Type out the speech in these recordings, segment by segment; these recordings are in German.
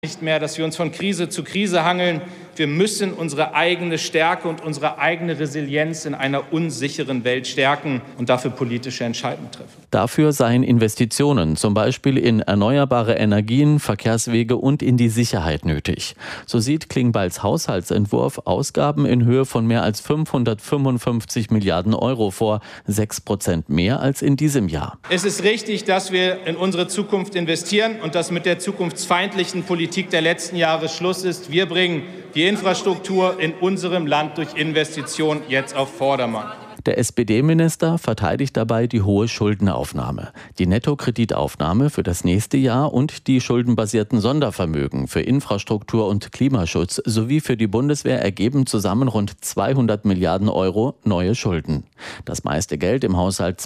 Nicht mehr, dass wir uns von Krise zu Krise hangeln. Wir müssen unsere eigene Stärke und unsere eigene Resilienz in einer unsicheren Welt stärken und dafür politische Entscheidungen treffen. Dafür seien Investitionen, zum Beispiel in erneuerbare Energien, Verkehrswege und in die Sicherheit nötig. So sieht Klingbeils Haushaltsentwurf Ausgaben in Höhe von mehr als 555 Milliarden Euro vor, 6% mehr als in diesem Jahr. Es ist richtig, dass wir in unsere Zukunft investieren und dass mit der zukunftsfeindlichen Politik der letzten Jahre Schluss ist. Wir bringen die Infrastruktur in unserem Land durch Investitionen jetzt auf Vordermann. Der SPD-Minister verteidigt dabei die hohe Schuldenaufnahme, die Nettokreditaufnahme für das nächste Jahr und die schuldenbasierten Sondervermögen für Infrastruktur und Klimaschutz sowie für die Bundeswehr ergeben zusammen rund 200 Milliarden Euro neue Schulden. Das meiste Geld im Haushalt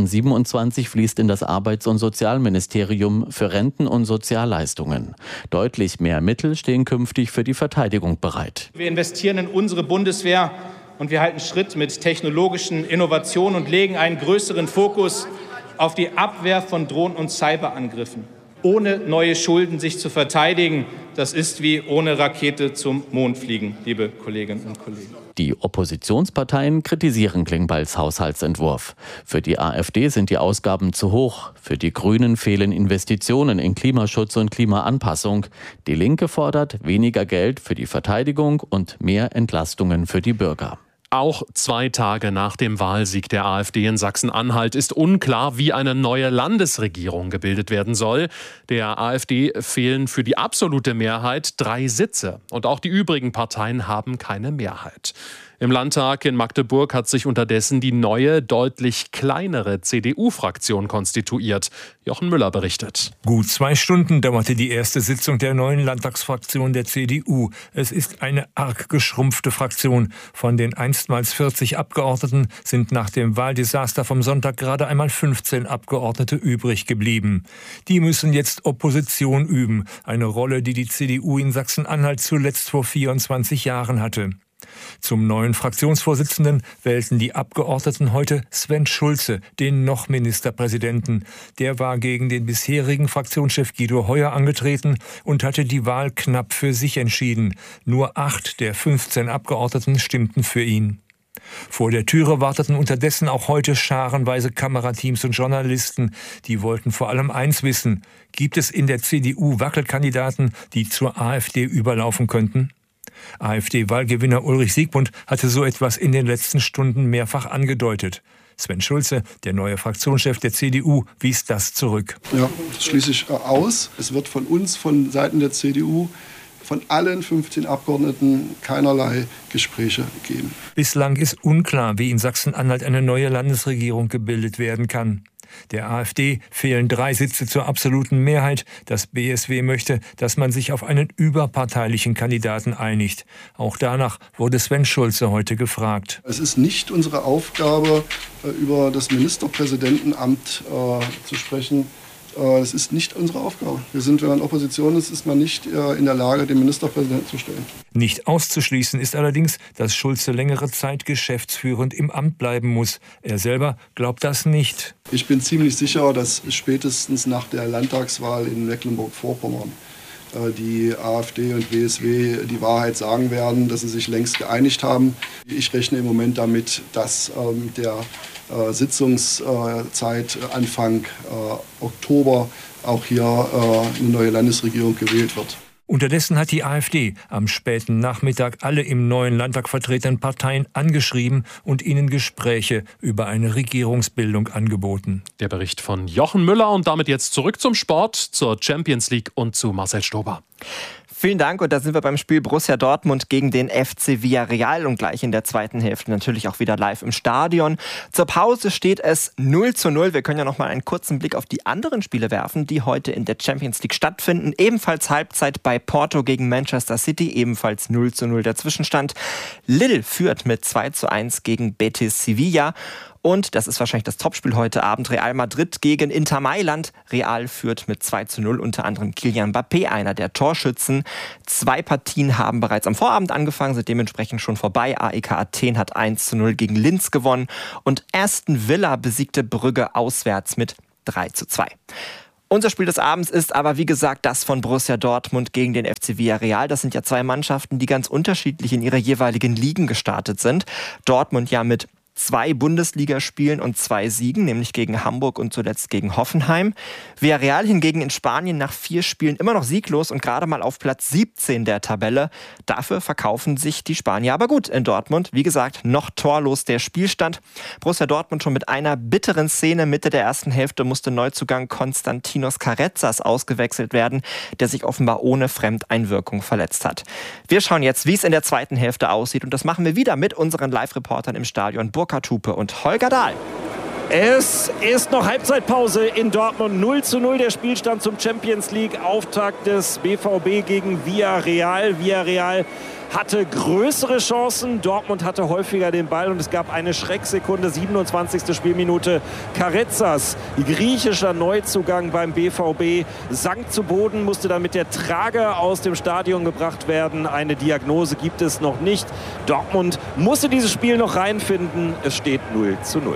2027 fließt in das Arbeits- und Sozialministerium für Renten und Sozialleistungen. Deutlich mehr Mittel stehen künftig für die Verteidigung bereit. Wir investieren in unsere Bundeswehr. Und wir halten Schritt mit technologischen Innovationen und legen einen größeren Fokus auf die Abwehr von Drohnen- und Cyberangriffen. Ohne neue Schulden sich zu verteidigen, das ist wie ohne Rakete zum Mond fliegen, liebe Kolleginnen und Kollegen. Die Oppositionsparteien kritisieren Klingbeils Haushaltsentwurf. Für die AfD sind die Ausgaben zu hoch. Für die Grünen fehlen Investitionen in Klimaschutz und Klimaanpassung. Die Linke fordert weniger Geld für die Verteidigung und mehr Entlastungen für die Bürger. Auch 2 Tage nach dem Wahlsieg der AfD in Sachsen-Anhalt ist unklar, wie eine neue Landesregierung gebildet werden soll. Der AfD fehlen für die absolute Mehrheit 3 Sitze. Und auch die übrigen Parteien haben keine Mehrheit. Im Landtag in Magdeburg hat sich unterdessen die neue, deutlich kleinere CDU-Fraktion konstituiert. Jochen Müller berichtet. Gut 2 Stunden dauerte die erste Sitzung der neuen Landtagsfraktion der CDU. Es ist eine arg geschrumpfte Fraktion. Von den einstmals 40 Abgeordneten sind nach dem Wahldesaster vom Sonntag gerade einmal 15 Abgeordnete übrig geblieben. Die müssen jetzt Opposition üben. Eine Rolle, die die CDU in Sachsen-Anhalt zuletzt vor 24 Jahren hatte. Zum neuen Fraktionsvorsitzenden wählten die Abgeordneten heute Sven Schulze, den noch Ministerpräsidenten. Der war gegen den bisherigen Fraktionschef Guido Heuer angetreten und hatte die Wahl knapp für sich entschieden. Nur 8 der 15 Abgeordneten stimmten für ihn. Vor der Türe warteten unterdessen auch heute scharenweise Kamerateams und Journalisten. Die wollten vor allem eins wissen: Gibt es in der CDU Wackelkandidaten, die zur AfD überlaufen könnten? AfD-Wahlgewinner Ulrich Siegmund hatte so etwas in den letzten Stunden mehrfach angedeutet. Sven Schulze, der neue Fraktionschef der CDU, wies das zurück. Ja, das schließe ich aus. Es wird von uns, von Seiten der CDU, von allen 15 Abgeordneten keinerlei Gespräche geben. Bislang ist unklar, wie in Sachsen-Anhalt eine neue Landesregierung gebildet werden kann. Der AfD fehlen 3 Sitze zur absoluten Mehrheit. Das BSW möchte, dass man sich auf einen überparteilichen Kandidaten einigt. Auch danach wurde Sven Schulze heute gefragt. Es ist nicht unsere Aufgabe, über das Ministerpräsidentenamt zu sprechen. Das ist nicht unsere Aufgabe. Wenn man Opposition ist, ist man nicht in der Lage, den Ministerpräsidenten zu stellen. Nicht auszuschließen ist allerdings, dass Schulze längere Zeit geschäftsführend im Amt bleiben muss. Er selber glaubt das nicht. Ich bin ziemlich sicher, dass spätestens nach der Landtagswahl in Mecklenburg-Vorpommern die AfD und BSW die Wahrheit sagen werden, dass sie sich längst geeinigt haben. Ich rechne im Moment damit, dass der Sitzungszeit Anfang Oktober auch hier eine neue Landesregierung gewählt wird. Unterdessen hat die AfD am späten Nachmittag alle im neuen Landtag vertretenen Parteien angeschrieben und ihnen Gespräche über eine Regierungsbildung angeboten. Der Bericht von Jochen Müller und damit jetzt zurück zum Sport, zur Champions League und zu Marcel Stober. Vielen Dank, und da sind wir beim Spiel Borussia Dortmund gegen den FC Villarreal und gleich in der zweiten Hälfte natürlich auch wieder live im Stadion. Zur Pause steht es 0:0. Wir können ja noch mal einen kurzen Blick auf die anderen Spiele werfen, die heute in der Champions League stattfinden. Ebenfalls Halbzeit bei Porto gegen Manchester City, ebenfalls 0:0 der Zwischenstand. Lille führt mit 2:1 gegen Betis Sevilla. Und das ist wahrscheinlich das Topspiel heute Abend. Real Madrid gegen Inter Mailand. Real führt mit 2:0, unter anderem Kylian Mbappé, einer der Torschützen. 2 Partien haben bereits am Vorabend angefangen, sind dementsprechend schon vorbei. AEK Athen hat 1:0 gegen Linz gewonnen. Und Aston Villa besiegte Brügge auswärts mit 3:2. Unser Spiel des Abends ist aber, wie gesagt, das von Borussia Dortmund gegen den FC Villarreal. Das sind ja zwei Mannschaften, die ganz unterschiedlich in ihrer jeweiligen Ligen gestartet sind. Dortmund ja mit 2 Bundesligaspielen und 2 Siegen, nämlich gegen Hamburg und zuletzt gegen Hoffenheim. Villarreal hingegen in Spanien nach 4 Spielen immer noch sieglos und gerade mal auf Platz 17 der Tabelle. Dafür verkaufen sich die Spanier aber gut in Dortmund. Wie gesagt, noch torlos der Spielstand. Borussia Dortmund schon mit einer bitteren Szene. Mitte der ersten Hälfte musste Neuzugang Konstantinos Carrezzas ausgewechselt werden, der sich offenbar ohne Fremdeinwirkung verletzt hat. Wir schauen jetzt, wie es in der zweiten Hälfte aussieht und das machen wir wieder mit unseren Live-Reportern im Stadion Burkhard Hupe und Holger Dahl. Es ist noch Halbzeitpause in Dortmund. 0:0 der Spielstand zum Champions-League-Auftakt des BVB gegen Villarreal. Villarreal hatte größere Chancen, Dortmund hatte häufiger den Ball und es gab eine Schrecksekunde, 27. Spielminute. Carrezzas, griechischer Neuzugang beim BVB, sank zu Boden, musste dann mit der Trage aus dem Stadion gebracht werden. Eine Diagnose gibt es noch nicht. Dortmund musste dieses Spiel noch reinfinden. Es steht 0:0.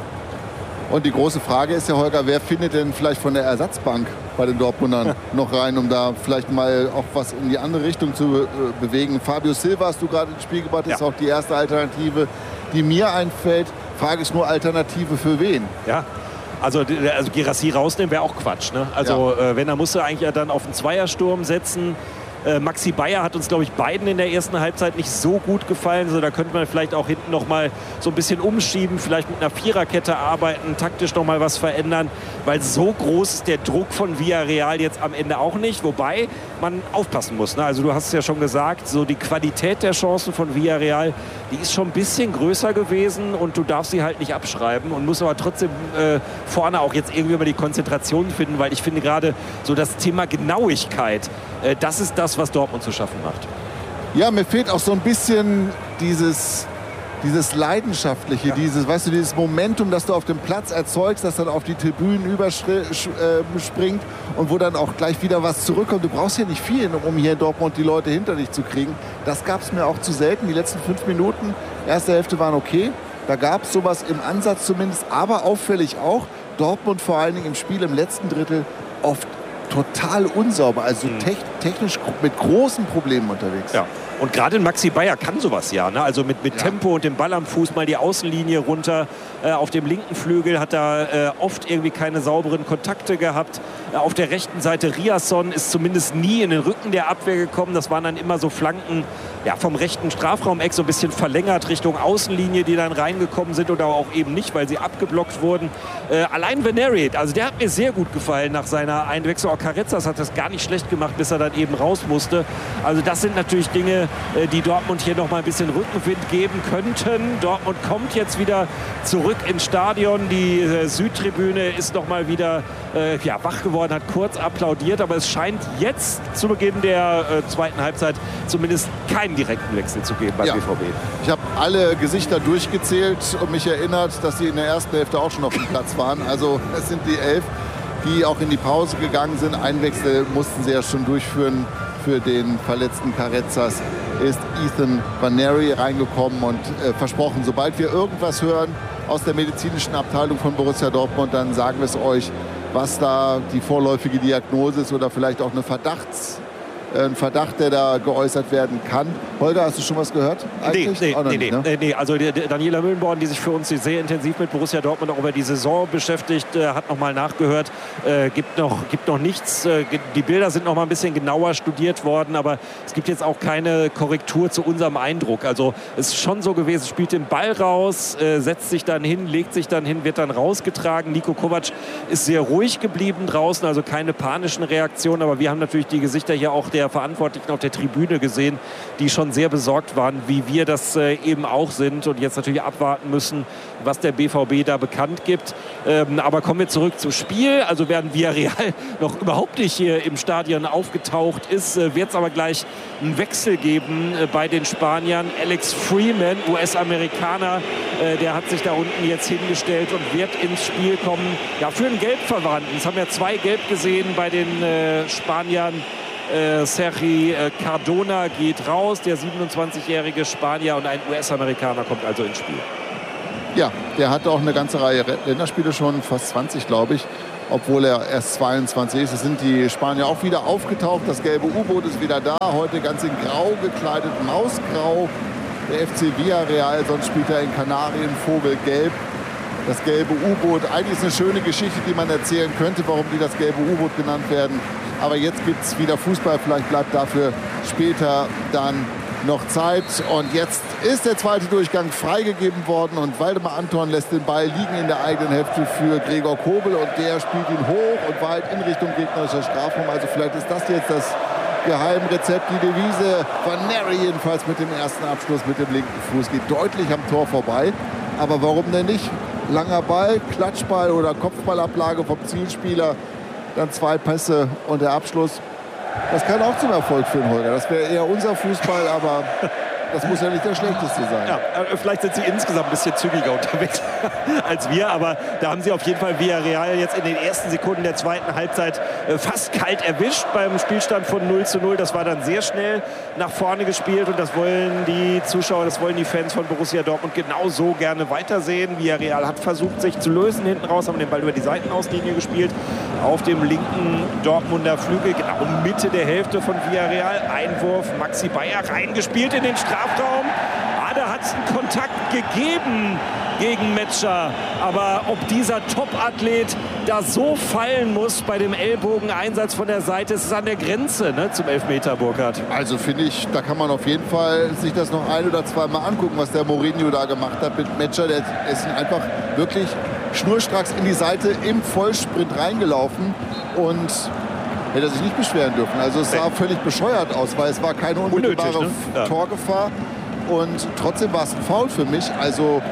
Und die große Frage ist ja, Holger, wer findet denn vielleicht von der Ersatzbank bei den Dortmundern noch rein, um da vielleicht mal auch was in die andere Richtung zu bewegen? Fabio Silva hast du gerade ins Spiel gebracht, ist auch die erste Alternative, die mir einfällt. Frage ist nur, Alternative für wen? Ja. Also Guirassy rausnehmen wäre auch Quatsch. Ne? Also wenn, er musste eigentlich dann auf einen Zweiersturm setzen. Maxi Bayer hat uns, glaube ich, beiden in der ersten Halbzeit nicht so gut gefallen. Also da könnte man vielleicht auch hinten noch mal so ein bisschen umschieben, vielleicht mit einer Viererkette arbeiten, taktisch noch mal was verändern, weil so groß ist der Druck von Villarreal jetzt am Ende auch nicht. Wobei man aufpassen muss. Ne? Also du hast es ja schon gesagt, so die Qualität der Chancen von Villarreal, die ist schon ein bisschen größer gewesen und du darfst sie halt nicht abschreiben und musst aber trotzdem vorne auch jetzt irgendwie mal die Konzentration finden, weil ich finde gerade so das Thema Genauigkeit, das ist das, was Dortmund zu schaffen macht. Ja, mir fehlt auch so ein bisschen dieses Leidenschaftliche, dieses Momentum, das du auf dem Platz erzeugst, das dann auf die Tribünen überspringt und wo dann auch gleich wieder was zurückkommt. Du brauchst ja nicht viel, um hier in Dortmund die Leute hinter dich zu kriegen. Das gab es mir auch zu selten. Die letzten 5 Minuten, erste Hälfte waren okay. Da gab es sowas im Ansatz zumindest, aber auffällig auch. Dortmund vor allen Dingen im Spiel im letzten Drittel oft total unsauber, also technisch mit großen Problemen unterwegs. Ja. Und gerade Maxi Bayer kann sowas ja. Ne? Also mit Tempo und dem Ball am Fuß mal die Außenlinie runter. Auf dem linken Flügel hat er oft irgendwie keine sauberen Kontakte gehabt. Auf der rechten Seite Riasson ist zumindest nie in den Rücken der Abwehr gekommen. Das waren dann immer so Flanken vom rechten Strafraumeck, so ein bisschen verlängert Richtung Außenlinie, die dann reingekommen sind oder auch eben nicht, weil sie abgeblockt wurden. Allein Veneri, also der hat mir sehr gut gefallen nach seiner Einwechslung. Auch Carrezzas hat das gar nicht schlecht gemacht, bis er dann eben raus musste. Also das sind natürlich Dinge, die Dortmund hier noch mal ein bisschen Rückenwind geben könnten. Dortmund kommt jetzt wieder zurück ins Stadion. Die Südtribüne ist noch mal wieder wach geworden, hat kurz applaudiert. Aber es scheint jetzt zu Beginn der zweiten Halbzeit zumindest keinen direkten Wechsel zu geben beim BVB. Ich habe alle Gesichter durchgezählt und mich erinnert, dass sie in der ersten Hälfte auch schon auf dem Platz waren. Also es sind die 11, die auch in die Pause gegangen sind. Einen Wechsel mussten sie ja schon durchführen. Für den verletzten Carrezzas ist Ethan Vaneri reingekommen und versprochen, sobald wir irgendwas hören aus der medizinischen Abteilung von Borussia Dortmund, dann sagen wir es euch, was da die vorläufige Diagnose ist oder vielleicht auch ein Verdacht, der da geäußert werden kann. Holger, hast du schon was gehört? Nee. Also Daniela Mühlenborn, die sich für uns sehr intensiv mit Borussia Dortmund auch über die Saison beschäftigt, hat noch mal nachgehört. Gibt noch nichts. Die Bilder sind noch mal ein bisschen genauer studiert worden, aber es gibt jetzt auch keine Korrektur zu unserem Eindruck. Also es ist schon so gewesen, spielt den Ball raus, setzt sich dann hin, legt sich dann hin, wird dann rausgetragen. Niko Kovac ist sehr ruhig geblieben draußen, also keine panischen Reaktionen, aber wir haben natürlich die Gesichter hier auch der Verantwortlichen auf der Tribüne gesehen, die schon sehr besorgt waren, wie wir das eben auch sind und jetzt natürlich abwarten müssen, was der BVB da bekannt gibt. Aber kommen wir zurück zum Spiel. Also während Villarreal noch überhaupt nicht hier im Stadion aufgetaucht ist, wird es aber gleich einen Wechsel geben bei den Spaniern. Alex Freeman, US-Amerikaner, der hat sich da unten jetzt hingestellt und wird ins Spiel kommen. Ja, für einen Gelbverwandten. Es haben ja 2 Gelb gesehen bei den Spaniern. Sergi Cardona geht raus, der 27-jährige Spanier, und ein US-Amerikaner kommt also ins Spiel. Ja, der hat auch eine ganze Reihe Länderspiele schon, fast 20, glaube ich. obwohl er erst 22 ist. Es sind die Spanier auch wieder aufgetaucht. Das gelbe U-Boot ist wieder da. Heute ganz in Grau gekleidet, Mausgrau. Der FC Villarreal, sonst spielt er in Kanarien, Vogelgelb. Das gelbe U-Boot, eigentlich ist eine schöne Geschichte, die man erzählen könnte, warum die das gelbe U-Boot genannt werden. Aber jetzt gibt es wieder Fußball, vielleicht bleibt dafür später dann noch Zeit. Und jetzt ist der zweite Durchgang freigegeben worden und Waldemar Anton lässt den Ball liegen in der eigenen Hälfte für Gregor Kobel und der spielt ihn hoch und weit in Richtung gegnerischer Strafraum. Also vielleicht ist das jetzt das Geheimrezept, die Devise von Neri jedenfalls mit dem ersten Abschluss mit dem linken Fuß. Geht deutlich am Tor vorbei. Aber warum denn nicht? Langer Ball, Klatschball oder Kopfballablage vom Zielspieler, dann 2 Pässe und der Abschluss. Das kann auch zum Erfolg führen, Holger. Das wäre eher unser Fußball, aber das muss ja nicht der schlechteste sein. Ja, vielleicht sind sie insgesamt ein bisschen zügiger unterwegs als wir, aber da haben sie auf jeden Fall Villarreal jetzt in den ersten Sekunden der zweiten Halbzeit fast kalt erwischt beim Spielstand von 0:0. Das war dann sehr schnell nach vorne gespielt und das wollen die Zuschauer, das wollen die Fans von Borussia Dortmund genau so gerne weitersehen. Villarreal hat versucht, sich zu lösen hinten raus, haben den Ball über die Seitenauslinie gespielt. Auf dem linken Dortmunder Flügel, genau Mitte der Hälfte von Villarreal. Einwurf, Maxi Bayer reingespielt in den Strafraum. Da hat es einen Kontakt gegeben gegen Metscher. Aber ob dieser Top-Athlet da so fallen muss bei dem Ellbogeneinsatz von der Seite, ist es an der Grenze, ne, zum Elfmeter, Burkhard. Also finde ich, da kann man auf jeden Fall sich das noch 1 oder 2 Mal angucken, was der Mourinho da gemacht hat mit Metscher. Der ist einfach wirklich schnurstracks in die Seite im Vollsprint reingelaufen und hätte sich nicht beschweren dürfen. Also es sah völlig bescheuert aus, weil es war keine unmittelbare Unnötig, ne? Torgefahr. Und trotzdem war es ein Foul für mich. Also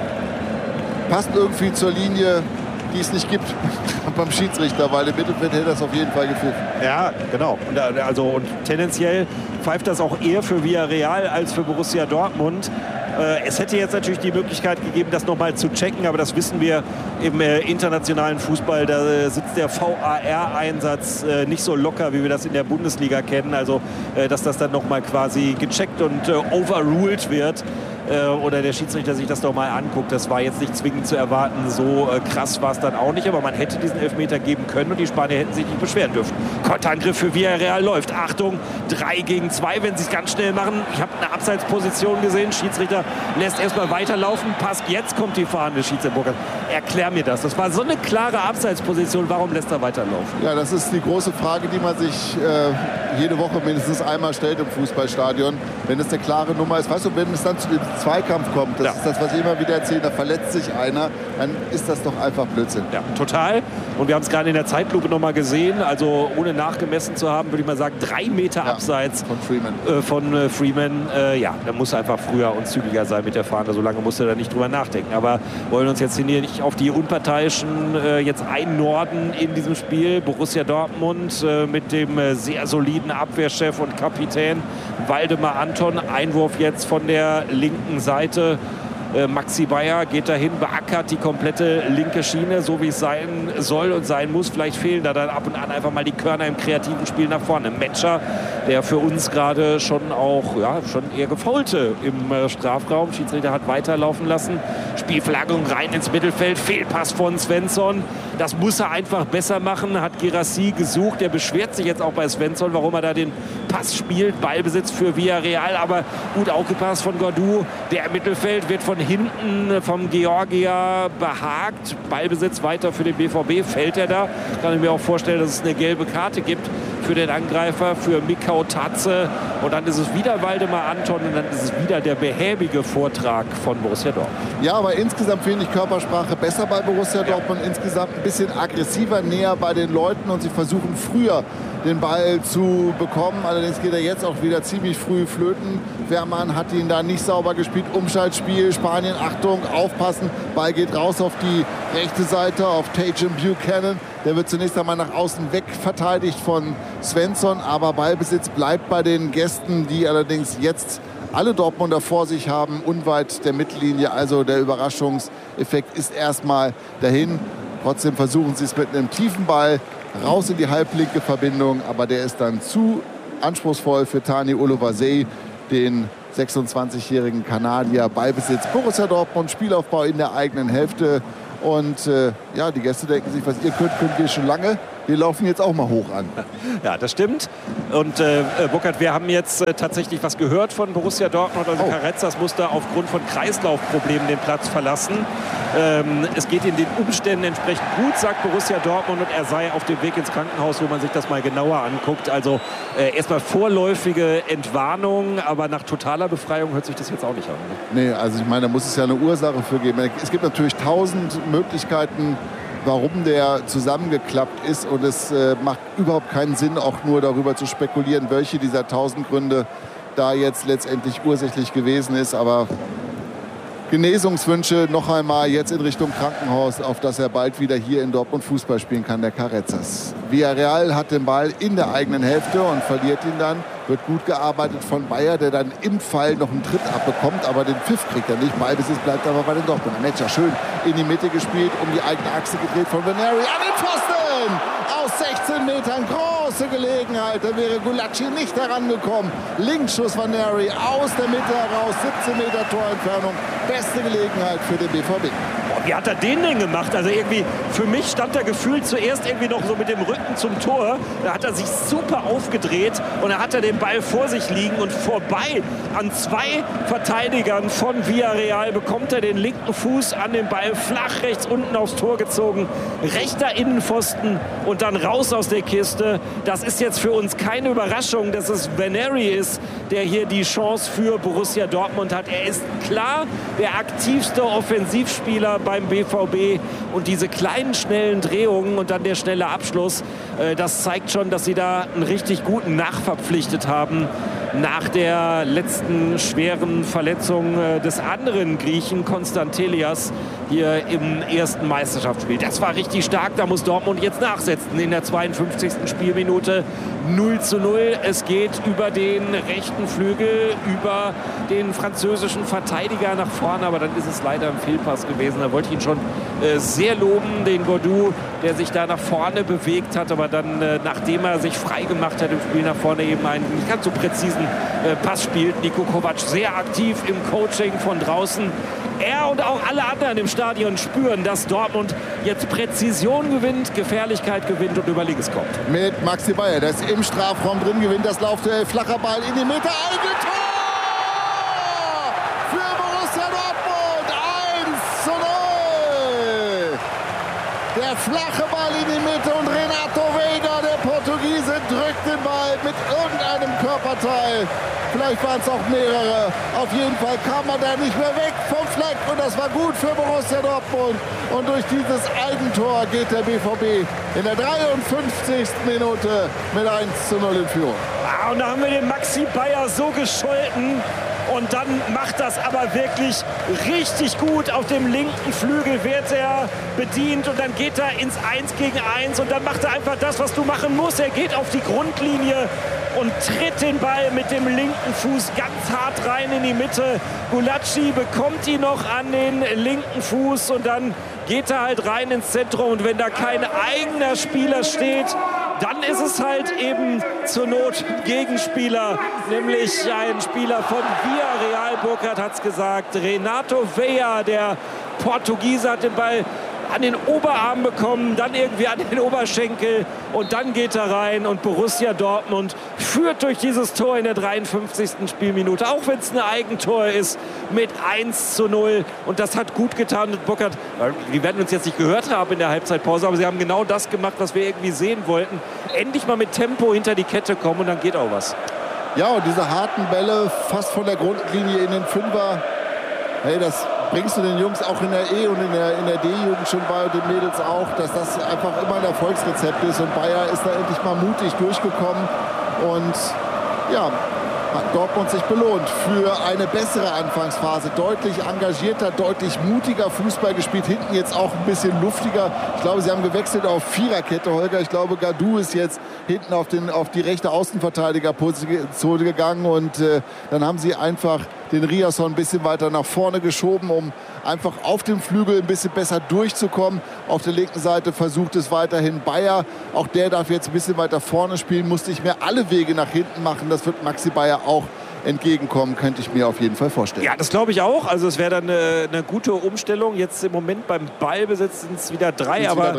passt irgendwie zur Linie, die es nicht gibt beim Schiedsrichter, weil im Mittelfeld hätte das auf jeden Fall gepfiffen. Ja, genau. Und tendenziell pfeift das auch eher für Villarreal als für Borussia Dortmund. Es hätte jetzt natürlich die Möglichkeit gegeben, das nochmal zu checken, aber das wissen wir im internationalen Fußball, da sitzt der VAR-Einsatz nicht so locker, wie wir das in der Bundesliga kennen. Also, dass das dann nochmal quasi gecheckt und overruled wird. Oder der Schiedsrichter sich das doch mal anguckt. Das war jetzt nicht zwingend zu erwarten. So krass war es dann auch nicht. Aber man hätte diesen Elfmeter geben können und die Spanier hätten sich nicht beschweren dürfen. Konterangriff für Villarreal läuft. Achtung, 3-2, wenn sie es ganz schnell machen. Ich habe eine Abseitsposition gesehen. Schiedsrichter lässt erstmal weiterlaufen. Passt, jetzt kommt die fahrende Schiedsrichter. Erklär mir das. Das war so eine klare Abseitsposition. Warum lässt er weiterlaufen? Ja, das ist die große Frage, die man sich jede Woche mindestens einmal stellt im Fußballstadion. Wenn es eine klare Nummer ist. Weißt du, wenn es dann zu dem Zweikampf kommt, das ist das, was ich immer wieder erzähle, da verletzt sich einer, dann ist das doch einfach Blödsinn. Ja, total. Und wir haben es gerade in der Zeitlupe noch mal gesehen, also ohne nachgemessen zu haben, würde ich mal sagen, 3 Meter abseits von Freeman. Ja, da muss er einfach früher und zügiger sein mit der Fahne, so lange muss er da nicht drüber nachdenken. Aber wollen uns jetzt hier nicht auf die Unparteiischen jetzt einnorden in diesem Spiel. Borussia Dortmund mit dem sehr soliden Abwehrchef und Kapitän Waldemar Anton. Einwurf jetzt von der linken Seite. Maxi Bayer geht dahin, beackert die komplette linke Schiene, so wie es sein soll und sein muss. Vielleicht fehlen da dann ab und an einfach mal die Körner im kreativen Spiel nach vorne. Metscher, der für uns gerade schon auch schon eher gefaulte im Strafraum. Schiedsrichter hat weiterlaufen lassen. Spielverlagerung rein ins Mittelfeld. Fehlpass von Svensson. Das muss er einfach besser machen. Hat Guirassy gesucht. Der beschwert sich jetzt auch bei Svensson, warum er da den Pass spielt. Ballbesitz für Villarreal, aber gut aufgepasst von Gordou. Der im Mittelfeld wird von hinten vom Georgier behagt. Ballbesitz weiter für den BVB. Fällt er da? Kann ich mir auch vorstellen, dass es eine gelbe Karte gibt für den Angreifer, für Mikau Tatze. Und dann ist es wieder Waldemar Anton und dann ist es wieder der behäbige Vortrag von Borussia Dortmund. Ja, aber insgesamt finde ich Körpersprache besser bei Borussia Dortmund. Insgesamt ein bisschen aggressiver, näher bei den Leuten und sie versuchen früher den Ball zu bekommen. Allerdings geht er jetzt auch wieder ziemlich früh flöten. Wehrmann hat ihn da nicht sauber gespielt. Umschaltspiel, Spanien, Achtung, aufpassen. Ball geht raus auf die rechte Seite, auf Tajan Buchanan. Der wird zunächst einmal nach außen weg verteidigt von Svensson. Aber Ballbesitz bleibt bei den Gästen, die allerdings jetzt alle Dortmunder vor sich haben, unweit der Mittellinie. Also der Überraschungseffekt ist erstmal dahin. Trotzdem versuchen sie es mit einem tiefen Ball raus in die halblinke Verbindung, aber der ist dann zu anspruchsvoll für Tani Oluwase, den 26-jährigen Kanadier. Ballbesitz Borussia Dortmund, Spielaufbau in der eigenen Hälfte Und ja, die Gäste denken sich, was ihr könnt wir schon lange. Wir laufen jetzt auch mal hoch an. Ja, das stimmt. Und Burkhard, wir haben jetzt tatsächlich was gehört von Borussia Dortmund. Also Carrezzas musste aufgrund von Kreislaufproblemen den Platz verlassen. Es geht in den Umständen entsprechend gut, sagt Borussia Dortmund. Und er sei auf dem Weg ins Krankenhaus, wo man sich das mal genauer anguckt. Also erstmal vorläufige Entwarnung, aber nach totaler Befreiung hört sich das jetzt auch nicht an. Ne? Nee, also ich meine, da muss es ja eine Ursache für geben. Es gibt natürlich 1000 Möglichkeiten, warum der zusammengeklappt ist. Und es macht überhaupt keinen Sinn, auch nur darüber zu spekulieren, welche dieser 1000 Gründe da jetzt letztendlich ursächlich gewesen ist. Aber Genesungswünsche noch einmal jetzt in Richtung Krankenhaus, auf dass er bald wieder hier in Dortmund Fußball spielen kann, der Carrezzas. Villarreal hat den Ball in der eigenen Hälfte und verliert ihn dann. Wird gut gearbeitet von Bayer, der dann im Fall noch einen Tritt abbekommt, aber den Pfiff kriegt er nicht. Ballbesitz bleibt aber bei den Dortmunder. Metscher schön in die Mitte gespielt, um die eigene Achse gedreht von Veneri. An den Pfosten! Aus 16 Metern, große Gelegenheit. Da wäre Gulacsi nicht herangekommen. Linksschuss Veneri aus der Mitte heraus, 17 Meter Torentfernung. Beste Gelegenheit für den BVB. Wie hat er den denn gemacht? Also irgendwie, für mich stand er gefühlt zuerst irgendwie noch so mit dem Rücken zum Tor. Da hat er sich super aufgedreht und da hat er den Ball vor sich liegen und vorbei an 2 Verteidigern von Villarreal bekommt er den linken Fuß an den Ball flach rechts unten aufs Tor gezogen. Rechter Innenpfosten und dann raus aus der Kiste. Das ist jetzt für uns keine Überraschung, dass es Veneri ist, der hier die Chance für Borussia Dortmund hat. Er ist klar der aktivste Offensivspieler beim BVB und diese kleinen schnellen Drehungen und dann der schnelle Abschluss, das zeigt schon, dass sie da einen richtig guten nachverpflichtet haben nach der letzten schweren Verletzung des anderen Griechen Konstantelias hier im ersten Meisterschaftsspiel. Das war richtig stark, da muss Dortmund jetzt nachsetzen in der 52. Spielminute. 0:0. Es geht über den rechten Flügel, über den französischen Verteidiger nach vorne, aber dann ist es leider ein Fehlpass gewesen. Da wollte ich ihn schon sehr loben, den Godou, der sich da nach vorne bewegt hat, aber dann, nachdem er sich frei gemacht hat im Spiel nach vorne, eben einen nicht ganz so präzisen Pass spielt. Niko Kovac sehr aktiv im Coaching von draußen. Er und auch alle anderen im Stadion spüren, dass Dortmund jetzt Präzision gewinnt, Gefährlichkeit gewinnt und über links kommt. Mit Maxi Bayer, der ist im Strafraum drin, gewinnt das Laufduell, flacher Ball in die Mitte, Eigentor für Borussia Dortmund, 1:0. Der flache Ball in die Mitte und Renato Veiga, der Portugiese, drückt den Ball mit irgendeinem Körperteil. Vielleicht waren es auch mehrere. Auf jeden Fall kam man da nicht mehr weg vom Fleck. Und das war gut für Borussia Dortmund. Und durch dieses Eigentor geht der BVB in der 53. Minute mit 1:0 in Führung. Ah, und da haben wir den Maxi Bayer so gescholten. Und dann macht das aber wirklich richtig gut. Auf dem linken Flügel wird er bedient und dann geht er ins 1 gegen 1 und dann macht er einfach das, was du machen musst. Er geht auf die Grundlinie und tritt den Ball mit dem linken Fuß ganz hart rein in die Mitte. Gulacsi bekommt ihn noch an den linken Fuß und dann geht er halt rein ins Zentrum. Und wenn da kein eigener Spieler steht, dann ist es halt eben zur Not Gegenspieler, nämlich ein Spieler von Villarreal. Burkhard hat es gesagt, Renato Veiga, der Portugiese, hat den Ball an den Oberarm bekommen, dann irgendwie an den Oberschenkel und dann geht er rein und Borussia Dortmund führt durch dieses Tor in der 53. Spielminute, auch wenn es ein Eigentor ist, mit 1:0 und das hat gut getan. Und Burkhard, wir werden uns jetzt nicht gehört haben in der Halbzeitpause, aber sie haben genau das gemacht, was wir irgendwie sehen wollten. Endlich mal mit Tempo hinter die Kette kommen und dann geht auch was. Ja, und diese harten Bälle fast von der Grundlinie in den Fünfer, hey, das bringst du den Jungs auch in der E- und in der D-Jugend schon bei und den Mädels auch, dass das einfach immer ein Erfolgsrezept ist. Und Bayer ist da endlich mal mutig durchgekommen und ja, hat Dortmund sich belohnt für eine bessere Anfangsphase. Deutlich engagierter, deutlich mutiger Fußball gespielt. Hinten jetzt auch ein bisschen luftiger. Ich glaube, sie haben gewechselt auf Viererkette, Holger. Ich glaube, Gadou ist jetzt hinten auf die rechte Außenverteidigerposition gegangen. Und dann haben sie einfach den Riasson ein bisschen weiter nach vorne geschoben, um einfach auf dem Flügel ein bisschen besser durchzukommen. Auf der linken Seite versucht es weiterhin Bayer. Auch der darf jetzt ein bisschen weiter vorne spielen, muss nicht mehr alle Wege nach hinten machen. Das wird Maxi Bayer auch entgegenkommen, könnte ich mir auf jeden Fall vorstellen. Ja, das glaube ich auch. Also es wäre dann eine gute Umstellung. Jetzt im Moment beim Ballbesitz sind es wieder 3. Aber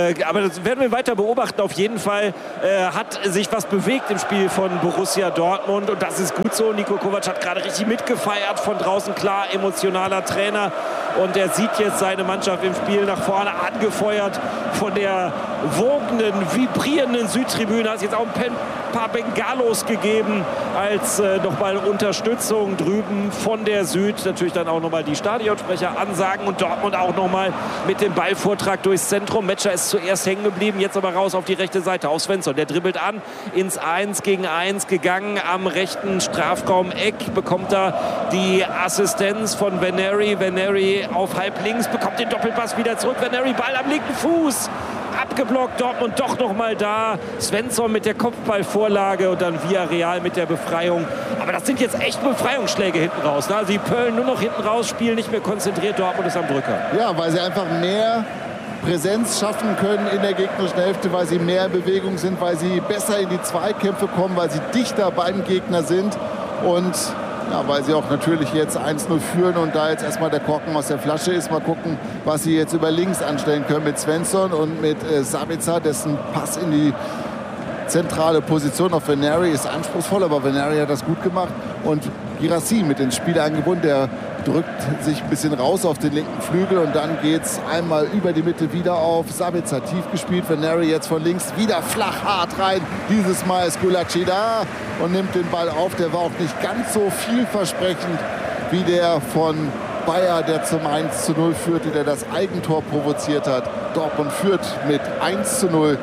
das werden wir weiter beobachten. Auf jeden Fall hat sich was bewegt im Spiel von Borussia Dortmund. Und das ist gut so. Niko Kovac hat gerade richtig mitgefeiert von draußen. Klar, emotionaler Trainer. Und er sieht jetzt seine Mannschaft im Spiel nach vorne, angefeuert von der wogenden, vibrierenden Südtribüne. Hat es jetzt auch ein paar Bengalos gegeben als nochmal Unterstützung drüben von der Süd. Natürlich dann auch nochmal die Stadionsprecher ansagen und Dortmund auch nochmal mit dem Ballvortrag durchs Zentrum. Metscher ist zuerst hängen geblieben, jetzt aber raus auf die rechte Seite. Auf Svensson, der dribbelt an, ins 1 gegen 1 gegangen. Am rechten Strafraum-Eck bekommt er die Assistenz von Veneri. Veneri auf halb links, bekommt den Doppelpass wieder zurück. Veneri, Ball am linken Fuß. Abgeblockt, Dortmund doch noch mal da. Svensson mit der Kopfballvorlage und dann Villarreal mit der Befreiung. Aber das sind jetzt echt Befreiungsschläge hinten raus. Ne? Also die Pöllen nur noch hinten raus, spielen nicht mehr konzentriert. Dortmund ist am Drücker. Ja, weil sie einfach mehr Präsenz schaffen können in der gegnerischen Hälfte, weil sie mehr in Bewegung sind, weil sie besser in die Zweikämpfe kommen, weil sie dichter beim Gegner sind und ja, weil sie auch natürlich jetzt 1-0 führen und da jetzt erstmal der Korken aus der Flasche ist. Mal gucken, was sie jetzt über links anstellen können mit Svensson und mit Sabitzer, dessen Pass in die zentrale Position auf Veneri ist anspruchsvoll, aber Veneri hat das gut gemacht. Und Guirassy mit ins Spiel eingebunden, der drückt sich ein bisschen raus auf den linken Flügel und dann geht es einmal über die Mitte wieder auf Sabitzer. Tief gespielt, Veneri jetzt von links wieder flach hart rein. Dieses Mal ist Gulácsi da und nimmt den Ball auf. Der war auch nicht ganz so vielversprechend wie der von Bayer, der zum 1:0 führte, der das Eigentor provoziert hat. Dortmund führt mit 1:0,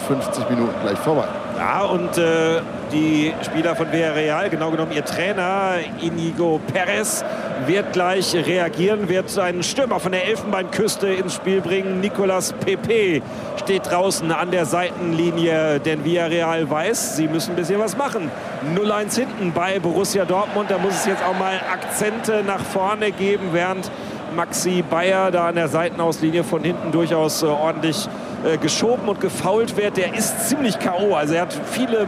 57 Minuten gleich vorbei. Ja, und die Spieler von Villarreal, genau genommen ihr Trainer Inigo Perez, wird gleich reagieren, wird einen Stürmer von der Elfenbeinküste ins Spiel bringen. Nicolas Pepe steht draußen an der Seitenlinie, denn Villarreal weiß, sie müssen ein bisschen was machen. 0-1 hinten bei Borussia Dortmund, da muss es jetzt auch mal Akzente nach vorne geben, während Maxi Bayer da an der Seitenauslinie von hinten durchaus ordentlich geschoben und gefoult wird. Der ist ziemlich K.O. Also er hat viele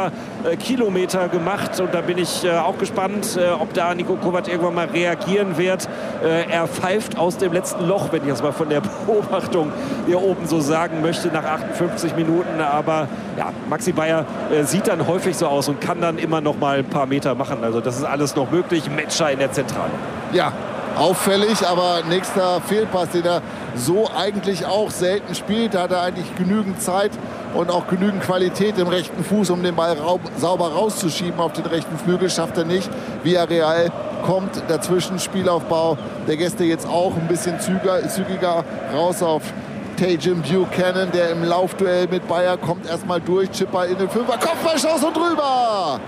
Kilometer gemacht und da bin ich auch gespannt, ob da Niko Kovac irgendwann mal reagieren wird. Er pfeift aus dem letzten Loch, wenn ich das mal von der Beobachtung hier oben so sagen möchte, nach 58 Minuten. Aber ja, Maxi Bayer sieht dann häufig so aus und kann dann immer noch mal ein paar Meter machen. Also das ist alles noch möglich. Metscher in der Zentrale. Ja, auffällig, aber nächster Fehlpass, den er so eigentlich auch selten spielt. Da hat er eigentlich genügend Zeit und auch genügend Qualität im rechten Fuß, um den Ball sauber rauszuschieben auf den rechten Flügel. Schafft er nicht. Villarreal kommt dazwischen, Spielaufbau der Gäste jetzt auch ein bisschen zügiger raus auf Tajim Buchanan, der im Laufduell mit Bayer kommt erstmal durch, Chipper in den Fünfer, Kopfballschuss und drüber!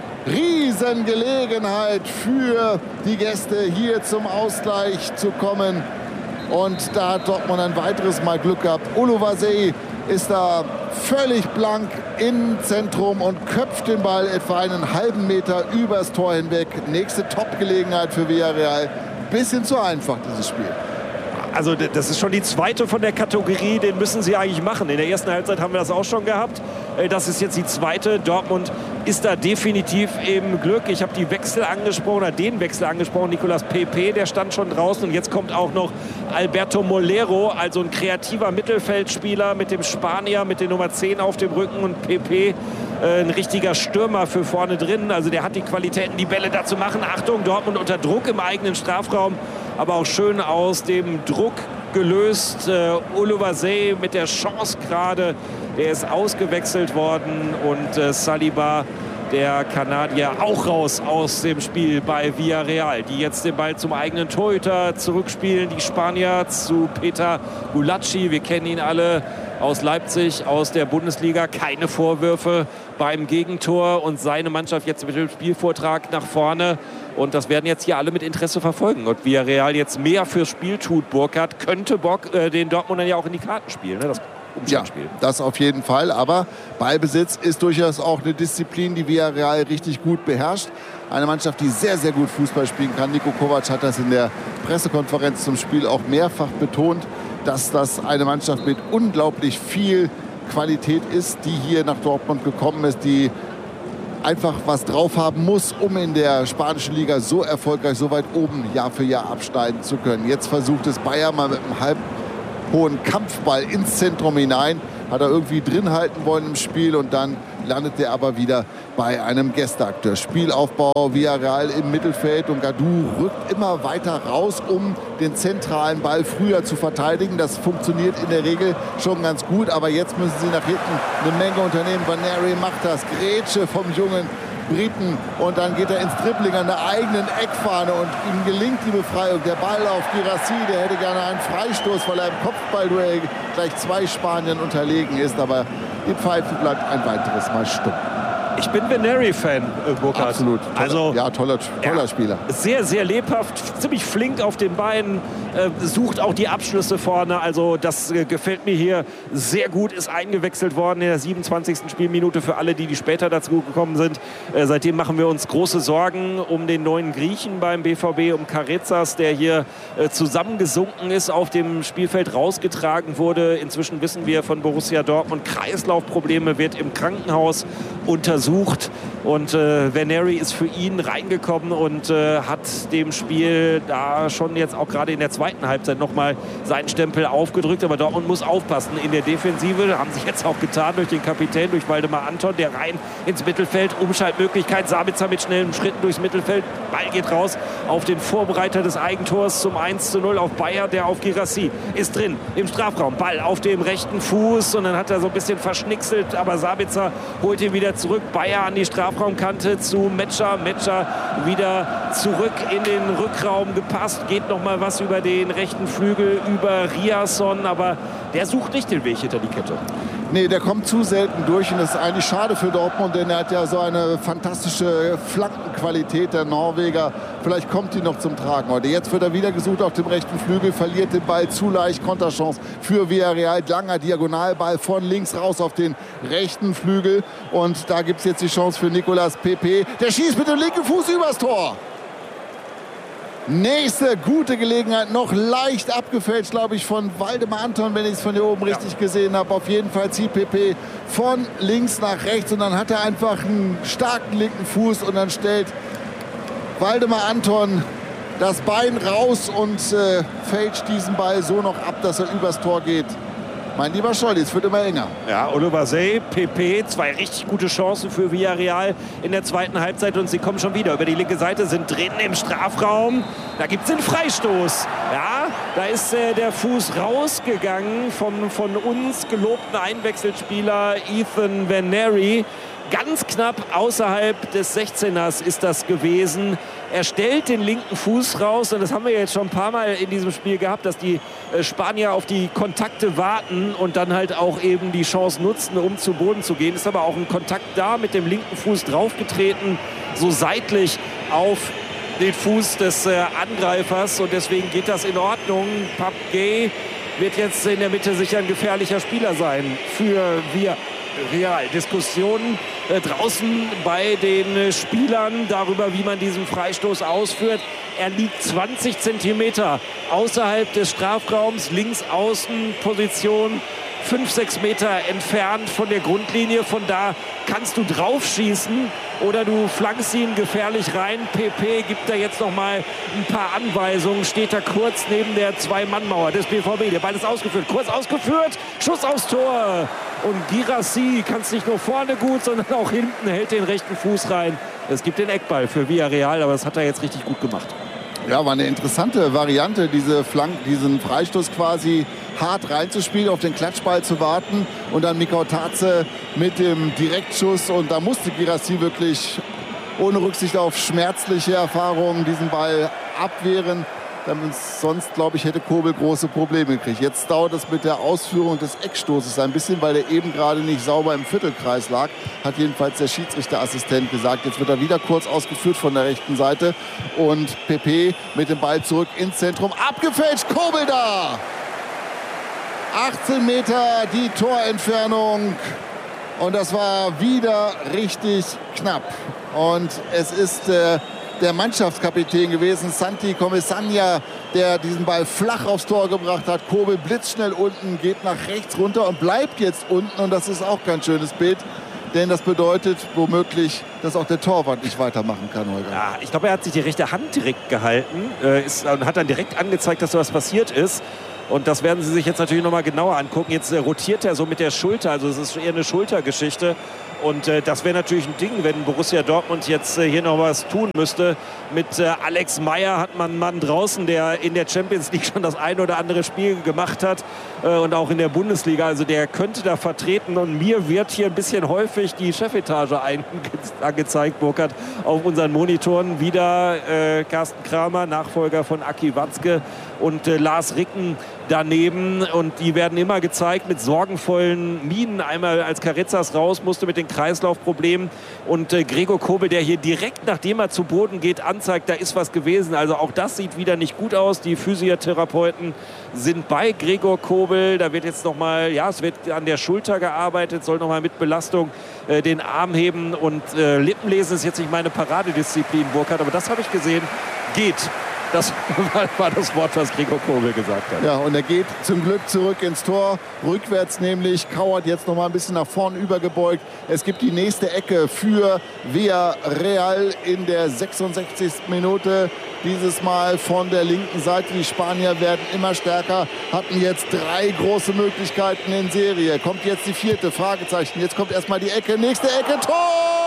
Riesengelegenheit für die Gäste, hier zum Ausgleich zu kommen. Und da hat Dortmund ein weiteres Mal Glück gehabt. Oluwaseyi ist da völlig blank im Zentrum und köpft den Ball etwa einen halben Meter übers Tor hinweg. Nächste Top-Gelegenheit für Villarreal. Bisschen zu einfach, dieses Spiel. Also das ist schon die zweite von der Kategorie, den müssen sie eigentlich machen. In der ersten Halbzeit haben wir das auch schon gehabt. Das ist jetzt die zweite. Dortmund ist da definitiv im Glück. Ich habe den Wechsel angesprochen. Nicolas Pepe, der stand schon draußen. Und jetzt kommt auch noch Alberto Molero, also ein kreativer Mittelfeldspieler mit dem Spanier, mit der Nummer 10 auf dem Rücken. Und Pepe, ein richtiger Stürmer für vorne drin. Also der hat die Qualitäten, die Bälle da zu machen. Achtung, Dortmund unter Druck im eigenen Strafraum. Aber auch schön aus dem Druck gelöst. Oluwaseyi mit der Chance gerade. Der ist ausgewechselt worden. Und Saliba, der Kanadier, auch raus aus dem Spiel bei Villarreal. Die jetzt den Ball zum eigenen Torhüter zurückspielen. Die Spanier zu Peter Gulácsi. Wir kennen ihn alle aus Leipzig, aus der Bundesliga. Keine Vorwürfe beim Gegentor. Und seine Mannschaft jetzt mit dem Spielvortrag nach vorne. Und das werden jetzt hier alle mit Interesse verfolgen. Und Villarreal jetzt mehr fürs Spiel tut, Burkhardt, könnte den Dortmundern ja auch in die Karten spielen. Ne? Das Umschaltspiel. Ja, das auf jeden Fall. Aber Ballbesitz ist durchaus auch eine Disziplin, die Villarreal richtig gut beherrscht. Eine Mannschaft, die sehr, sehr gut Fußball spielen kann. Niko Kovac hat das in der Pressekonferenz zum Spiel auch mehrfach betont, dass das eine Mannschaft mit unglaublich viel Qualität ist, die hier nach Dortmund gekommen ist, die einfach was drauf haben muss, um in der spanischen Liga so erfolgreich, so weit oben Jahr für Jahr abschneiden zu können. Jetzt versucht es Bayer mal mit einem halbhohen Kampfball ins Zentrum hinein. Hat er irgendwie drin halten wollen im Spiel und dann landet er aber wieder bei einem Gästeakteur. Spielaufbau Villarreal im Mittelfeld und Gadou rückt immer weiter raus, um den zentralen Ball früher zu verteidigen. Das funktioniert in der Regel schon ganz gut, aber jetzt müssen sie nach hinten eine Menge unternehmen. Vaneri macht das, Grätsche vom jungen Briten und dann geht er ins Dribbling an der eigenen Eckfahne und ihm gelingt die Befreiung. Der Ball auf Guirassy, der hätte gerne einen Freistoß, weil er im Kopfballduell gleich 2 Spaniern unterlegen ist, aber die Pfeife bleibt ein weiteres Mal stumm. Ich bin Vaneri-Fan, Burkhard. Absolut. Toller ja, Spieler. Sehr, sehr lebhaft, ziemlich flink auf den Beinen, sucht auch die Abschlüsse vorne. Also das gefällt mir hier sehr gut. Ist eingewechselt worden in der 27. Spielminute für alle, die später dazu gekommen sind. Seitdem machen wir uns große Sorgen um den neuen Griechen beim BVB, um Carezas, der hier zusammengesunken ist, auf dem Spielfeld rausgetragen wurde. Inzwischen wissen wir von Borussia Dortmund, Kreislaufprobleme, wird im Krankenhaus untersucht. Und Vaneri ist für ihn reingekommen und hat dem Spiel da schon jetzt auch gerade in der zweiten Halbzeit nochmal seinen Stempel aufgedrückt. Aber Dortmund muss aufpassen in der Defensive. Haben sich jetzt auch getan durch den Kapitän, durch Waldemar Anton, der rein ins Mittelfeld, Umschaltmöglichkeit, Sabitzer mit schnellen Schritten durchs Mittelfeld. Ball geht raus auf den Vorbereiter des Eigentors zum 1:0 auf Bayer, der auf Guirassy ist drin im Strafraum. Ball auf dem rechten Fuß und dann hat er so ein bisschen verschnickselt, aber Sabitzer holt ihn wieder zurück. Bayer an die Strafraumkante zu Metscher. Metscher wieder zurück in den Rückraum gepasst. Geht noch mal was über den rechten Flügel, über Riasson. Aber der sucht nicht den Weg hinter die Kette. Nee, der kommt zu selten durch und das ist eigentlich schade für Dortmund, denn er hat ja so eine fantastische Flankenqualität, der Norweger. Vielleicht kommt die noch zum Tragen heute. Jetzt wird er wieder gesucht auf dem rechten Flügel, verliert den Ball zu leicht, Konterchance für Villarreal. Langer Diagonalball von links raus auf den rechten Flügel und da gibt es jetzt die Chance für Nicolas Pepe. Der schießt mit dem linken Fuß übers Tor. Nächste gute Gelegenheit, noch leicht abgefälscht, glaube ich, von Waldemar Anton, wenn ich es von hier oben richtig gesehen habe. Auf jeden Fall zieht Pepe von links nach rechts und dann hat er einfach einen starken linken Fuß und dann stellt Waldemar Anton das Bein raus und fälscht diesen Ball so noch ab, dass er übers Tor geht. Mein lieber Scholli, es wird immer enger. Ja, Oluwaseyi, Pepe, 2 richtig gute Chancen für Villarreal in der zweiten Halbzeit und sie kommen schon wieder über die linke Seite, sind drin im Strafraum. Da gibt es den Freistoß. Ja, da ist der Fuß rausgegangen vom von uns gelobten Einwechselspieler Ethan Vaneri. Ganz knapp außerhalb des 16ers ist das gewesen. Er stellt den linken Fuß raus und das haben wir jetzt schon ein paar Mal in diesem Spiel gehabt, dass die Spanier auf die Kontakte warten und dann halt auch eben die Chance nutzen, um zu Boden zu gehen. Ist aber auch ein Kontakt da, mit dem linken Fuß draufgetreten, so seitlich auf den Fuß des Angreifers und deswegen geht das in Ordnung. Pape Gueye wird jetzt in der Mitte sicher ein gefährlicher Spieler sein für Villarreal. Diskussionen draußen bei den Spielern darüber, wie man diesen Freistoß ausführt. Er liegt 20 Zentimeter außerhalb des Strafraums, links außen Position 5-6 Meter entfernt von der Grundlinie. Von da kannst du drauf schießen oder du flankst ihn gefährlich rein. Pepe gibt da jetzt noch mal ein paar Anweisungen. Steht da kurz neben der 2-Mann-Mauer des BVB. Der Ball ist ausgeführt, kurz ausgeführt. Schuss aufs Tor. Und Guirassy kann es nicht nur vorne gut, sondern auch hinten, hält den rechten Fuß rein. Es gibt den Eckball für Villarreal, aber das hat er jetzt richtig gut gemacht. Ja, war eine interessante Variante, diesen Freistoß quasi hart reinzuspielen, auf den Klatschball zu warten und dann Mikau Tatze mit dem Direktschuss. Und da musste Guirassy wirklich ohne Rücksicht auf schmerzliche Erfahrungen diesen Ball abwehren. Sonst, glaube ich, hätte Kobel große Probleme gekriegt. Jetzt dauert es mit der Ausführung des Eckstoßes ein bisschen, weil der eben gerade nicht sauber im Viertelkreis lag. Hat jedenfalls der Schiedsrichterassistent gesagt. Jetzt wird er wieder kurz ausgeführt von der rechten Seite. Und Pepe mit dem Ball zurück ins Zentrum. Abgefälscht, Kobel da! 18 Meter die Torentfernung. Und das war wieder richtig knapp. Und es ist der Mannschaftskapitän gewesen, Santi Comesaña, der diesen Ball flach aufs Tor gebracht hat. Kobel blitzschnell unten, geht nach rechts runter und bleibt jetzt unten. Und das ist auch kein schönes Bild. denn das bedeutet womöglich, dass auch der Torwart nicht weitermachen kann, Holger. Ja, ich glaube, er hat sich die rechte Hand direkt gehalten und hat dann direkt angezeigt, dass so was passiert ist. Und das werden Sie sich jetzt natürlich noch mal genauer angucken. Jetzt rotiert er so mit der Schulter, also es ist eher eine Schultergeschichte. Und das wäre natürlich ein Ding, wenn Borussia Dortmund jetzt hier noch was tun müsste. Mit Alex Meyer hat man einen Mann draußen, der in der Champions League schon das ein oder andere Spiel gemacht hat und auch in der Bundesliga. Also der könnte da vertreten. Und mir wird hier ein bisschen häufig die Chefetage angezeigt, Burkhard, auf unseren Monitoren. Wieder Carsten Kramer, Nachfolger von Aki Watzke, und Lars Ricken daneben. Und die werden immer gezeigt mit sorgenvollen Mienen. Einmal als Carrezzas raus musste mit den Kreislaufproblemen. Und Gregor Kobel, der hier direkt, nachdem er zu Boden geht, anzeigt, da ist was gewesen. Also auch das sieht wieder nicht gut aus. Die Physiotherapeuten sind bei Gregor Kobel. Da wird jetzt nochmal, ja, es wird an der Schulter gearbeitet, soll nochmal mit Belastung den Arm heben. Und Lippenlesen ist jetzt nicht meine Paradedisziplin, Burkhard, aber das habe ich gesehen. Geht. Das war das Wort, was Gregor Kobel gesagt hat. Ja, und er geht zum Glück zurück ins Tor. Rückwärts nämlich, kauert jetzt noch mal ein bisschen nach vorn übergebeugt. Es gibt die nächste Ecke für Villarreal in der 66. Minute. Dieses Mal von der linken Seite. Die Spanier werden immer stärker, hatten jetzt 3 große Möglichkeiten in Serie. Kommt jetzt die 4. Fragezeichen. Jetzt kommt erstmal die Ecke. Nächste Ecke, Tor!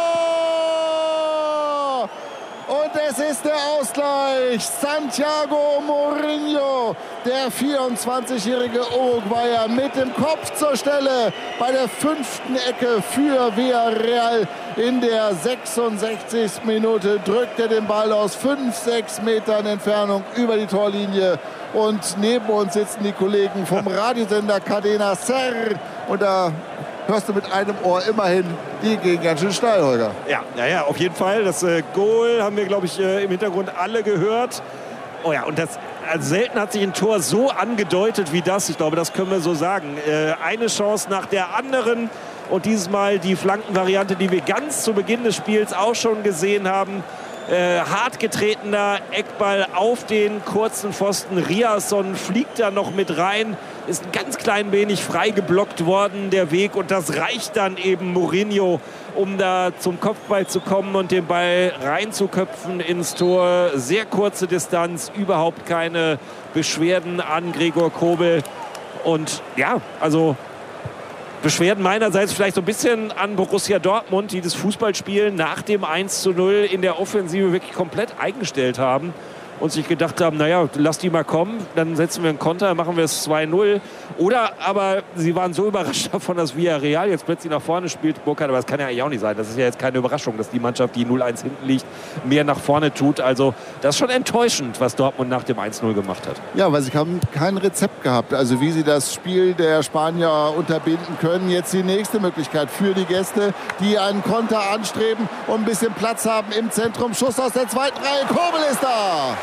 Und es ist der Ausgleich. Santiago Mourinho, der 24-jährige Uruguayer, mit dem Kopf zur Stelle bei der 5. Ecke für Villarreal. In der 66. Minute drückt er den Ball aus 5-6 Metern Entfernung über die Torlinie. Und neben uns sitzen die Kollegen vom Radiosender Cadena Ser. Und da hörst du mit einem Ohr immerhin, die gehen ganz schön steil, Holger. Ja, auf jeden Fall. Das Goal haben wir, glaube ich, im Hintergrund alle gehört. Oh ja, und das, also selten hat sich ein Tor so angedeutet wie das. Ich glaube, das können wir so sagen. Eine Chance nach der anderen. Und dieses Mal die Flankenvariante, die wir ganz zu Beginn des Spiels auch schon gesehen haben. Hart getretener Eckball auf den kurzen Pfosten. Riasson fliegt da noch mit rein. Ist ein ganz klein wenig frei geblockt worden, der Weg. Und das reicht dann eben Mourinho, um da zum Kopfball zu kommen und den Ball reinzuköpfen ins Tor. Sehr kurze Distanz, überhaupt keine Beschwerden an Gregor Kobel. Und ja, also Beschwerden meinerseits vielleicht so ein bisschen an Borussia Dortmund, die das Fußballspielen nach dem 1:0 in der Offensive wirklich komplett eingestellt haben und sich gedacht haben, naja, lass die mal kommen, dann setzen wir einen Konter, machen wir es 2:0. Oder aber sie waren so überrascht davon, dass Villarreal jetzt plötzlich nach vorne spielt, Burkhard, aber das kann ja eigentlich auch nicht sein. Das ist ja jetzt keine Überraschung, dass die Mannschaft, die 0-1 hinten liegt, mehr nach vorne tut. Also das ist schon enttäuschend, was Dortmund nach dem 1:0 gemacht hat. Ja, weil sie haben kein Rezept gehabt, also wie sie das Spiel der Spanier unterbinden können. Jetzt die nächste Möglichkeit für die Gäste, die einen Konter anstreben und ein bisschen Platz haben im Zentrum. Schuss aus der zweiten Reihe, Kobel ist da!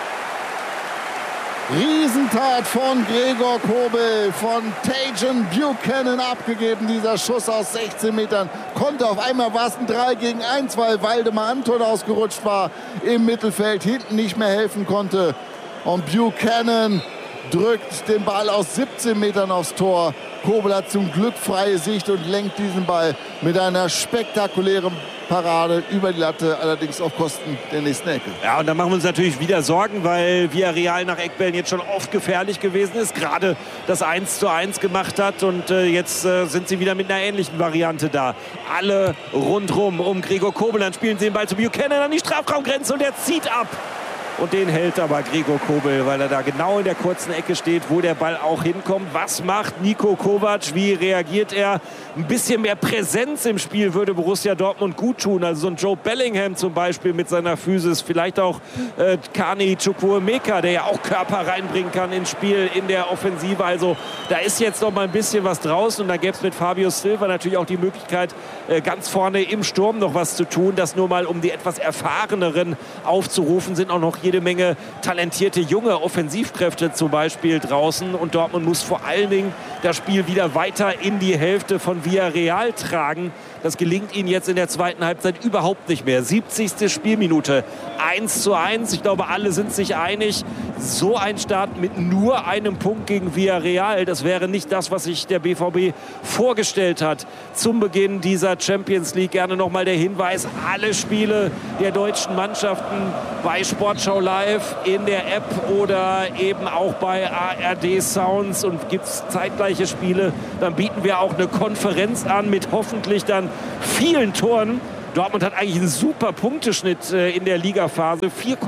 Riesentat von Gregor Kobel, von Tajon Buchanan abgegeben, dieser Schuss aus 16 Metern. Konnte auf einmal, war es ein 3-gegen-1, weil Waldemar Anton ausgerutscht war im Mittelfeld, hinten nicht mehr helfen konnte. Und Buchanan drückt den Ball aus 17 Metern aufs Tor. Kobel hat zum Glück freie Sicht und lenkt diesen Ball mit einer spektakulären Parade über die Latte, allerdings auf Kosten der nächsten Ecke. Ja, und da machen wir uns natürlich wieder Sorgen, weil Villarreal nach Eckbällen jetzt schon oft gefährlich gewesen ist, gerade das 1:1 gemacht hat und jetzt sind sie wieder mit einer ähnlichen Variante da. Alle rundrum um Gregor Kobel, dann spielen sie den Ball zu Buchanan an die Strafraumgrenze und der zieht ab. Und den hält aber Gregor Kobel, weil er da genau in der kurzen Ecke steht, wo der Ball auch hinkommt. Was macht Niko Kovac? Wie reagiert er? Ein bisschen mehr Präsenz im Spiel würde Borussia Dortmund gut tun. Also so ein Joe Bellingham zum Beispiel mit seiner Physis. Vielleicht auch Kani Chukwuemeka, der ja auch Körper reinbringen kann ins Spiel, in der Offensive. Also da ist jetzt noch mal ein bisschen was draußen. Und da gäbe es mit Fabio Silva natürlich auch die Möglichkeit, ganz vorne im Sturm noch was zu tun. Das nur mal, um die etwas Erfahreneren aufzurufen, sind auch noch hier jede Menge talentierte junge Offensivkräfte zum Beispiel draußen. Und Dortmund muss vor allen Dingen das Spiel wieder weiter in die Hälfte von Villarreal tragen. Das gelingt ihnen jetzt in der zweiten Halbzeit überhaupt nicht mehr. 70. Spielminute, 1:1. Ich glaube, alle sind sich einig. So ein Start mit nur einem Punkt gegen Villarreal, das wäre nicht das, was sich der BVB vorgestellt hat. Zum Beginn dieser Champions League gerne nochmal der Hinweis, alle Spiele der deutschen Mannschaften bei Sportschau Live in der App oder eben auch bei ARD Sounds. Und gibt es zeitgleiche Spiele, dann bieten wir auch eine Konferenz an mit hoffentlich dann vielen Toren. Dortmund hat eigentlich einen super Punkteschnitt in der Ligaphase.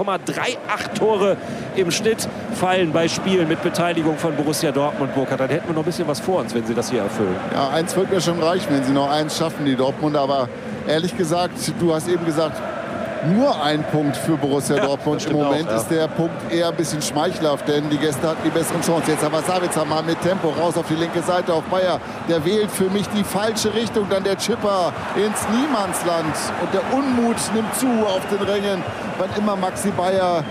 4,38 Tore im Schnitt fallen bei Spielen mit Beteiligung von Borussia Dortmund. Burkhard, dann hätten wir noch ein bisschen was vor uns, wenn sie das hier erfüllen. Ja, eins wird mir schon reichen, wenn sie noch eins schaffen, die Dortmunder. Aber ehrlich gesagt, du hast eben gesagt, nur ein Punkt für Borussia Dortmund. Im Moment auch, ist der Punkt eher ein bisschen schmeichelhaft, denn die Gäste hatten die besseren Chancen. Jetzt aber Sabitzer mal mit Tempo raus auf die linke Seite auf Bayer. Der wählt für mich die falsche Richtung. Dann der Chipper ins Niemandsland. Und der Unmut nimmt zu auf den Rängen. Wann immer Maxi Bayer,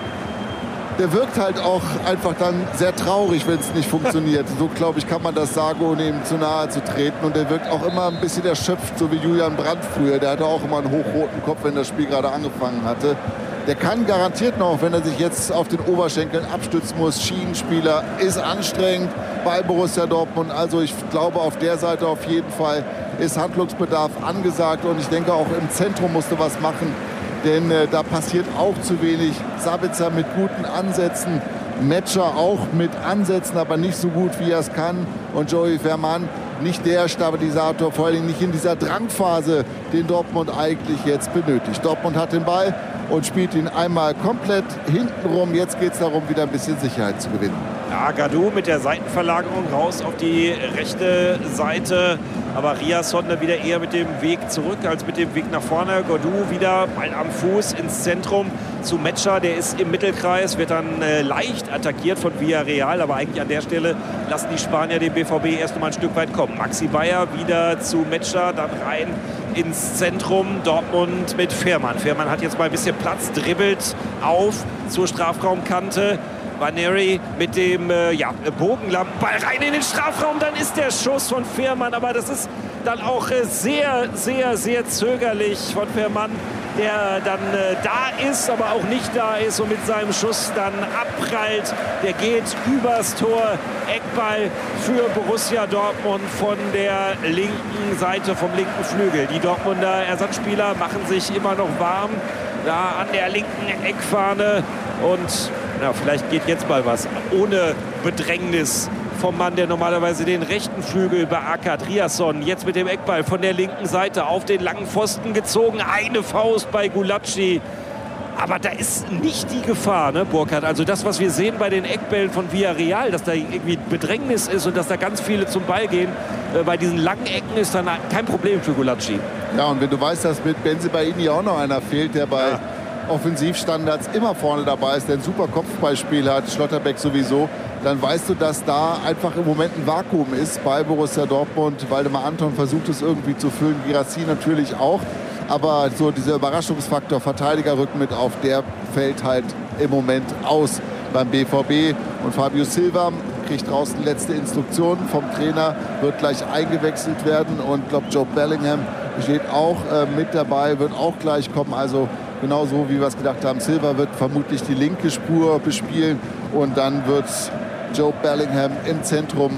der wirkt halt auch einfach dann sehr traurig, wenn es nicht funktioniert. So, glaube ich, kann man das sagen, ohne ihm zu nahe zu treten. Und der wirkt auch immer ein bisschen erschöpft, so wie Julian Brandt früher. Der hatte auch immer einen hochroten Kopf, wenn das Spiel gerade angefangen hatte. Der kann garantiert noch, wenn er sich jetzt auf den Oberschenkeln abstützen muss. Schienenspieler ist anstrengend bei Borussia Dortmund. Also ich glaube, auf der Seite auf jeden Fall ist Handlungsbedarf angesagt. Und ich denke, auch im Zentrum musste was machen. Denn da passiert auch zu wenig. Sabitzer mit guten Ansätzen, Metscher auch mit Ansätzen, aber nicht so gut, wie er es kann. Und Joey Veerman nicht der Stabilisator, vor allem nicht in dieser Drangphase, den Dortmund eigentlich jetzt benötigt. Dortmund hat den Ball und spielt ihn einmal komplett hintenrum. Jetzt geht es darum, wieder ein bisschen Sicherheit zu gewinnen. Ja, Gadou mit der Seitenverlagerung raus auf die rechte Seite. Aber Riasson wieder eher mit dem Weg zurück als mit dem Weg nach vorne. Gadou wieder Ball am Fuß ins Zentrum zu Metscher. Der ist im Mittelkreis, wird dann leicht attackiert von Villarreal. Aber eigentlich an der Stelle lassen die Spanier den BVB erst noch mal ein Stück weit kommen. Maxi Bayer wieder zu Metscher, dann rein ins Zentrum. Dortmund mit Veerman. Veerman hat jetzt mal ein bisschen Platz, dribbelt auf zur Strafraumkante. Vaneri mit dem Bogenlampenball rein in den Strafraum. Dann ist der Schuss von Veerman. Aber das ist dann auch sehr, sehr, sehr zögerlich von Veerman, der dann da ist, aber auch nicht da ist und mit seinem Schuss dann abprallt. Der geht übers Tor. Eckball für Borussia Dortmund von der linken Seite, vom linken Flügel. Die Dortmunder Ersatzspieler machen sich immer noch warm da an der linken Eckfahne. Und ja, vielleicht geht jetzt mal was ohne Bedrängnis vom Mann, der normalerweise den rechten Flügel beackert. Riasson jetzt mit dem Eckball von der linken Seite auf den langen Pfosten gezogen. Eine Faust bei Gulacsi. Aber da ist nicht die Gefahr, ne, Burkhard? Also das, was wir sehen bei den Eckbällen von Villarreal, dass da irgendwie Bedrängnis ist und dass da ganz viele zum Ball gehen. Bei diesen langen Ecken ist dann kein Problem für Gulacsi. Ja, und wenn du weißt, dass mit Bensebaini auch noch einer fehlt, der bei Offensivstandards immer vorne dabei ist, der ein super Kopfballspiel hat, Schlotterbeck sowieso, dann weißt du, dass da einfach im Moment ein Vakuum ist bei Borussia Dortmund. Waldemar Anton versucht es irgendwie zu füllen, Guirassy natürlich auch. Aber so dieser Überraschungsfaktor, Verteidiger rücken mit auf, der fällt halt im Moment aus beim BVB. Und Fabio Silva kriegt draußen letzte Instruktionen vom Trainer, wird gleich eingewechselt werden. Und ich glaube, Joe Bellingham steht auch mit dabei, wird auch gleich kommen. Also genauso wie wir es gedacht haben, Silva wird vermutlich die linke Spur bespielen. Und dann wird Joe Bellingham im Zentrum.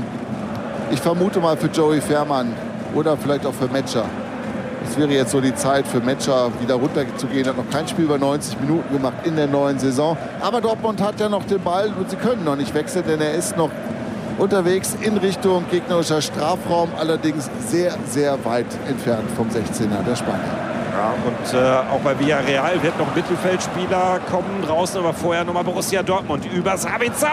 Ich vermute mal für Joey Veerman oder vielleicht auch für Metscher. Es wäre jetzt so die Zeit für Metscher, wieder runterzugehen. Hat noch kein Spiel über 90 Minuten gemacht in der neuen Saison. Aber Dortmund hat ja noch den Ball und sie können noch nicht wechseln, denn er ist noch unterwegs in Richtung gegnerischer Strafraum. Allerdings sehr, sehr weit entfernt vom 16er der Spanier. Ja, und auch bei Villarreal wird noch ein Mittelfeldspieler kommen draußen, aber vorher nochmal Borussia Dortmund über Sabitzer.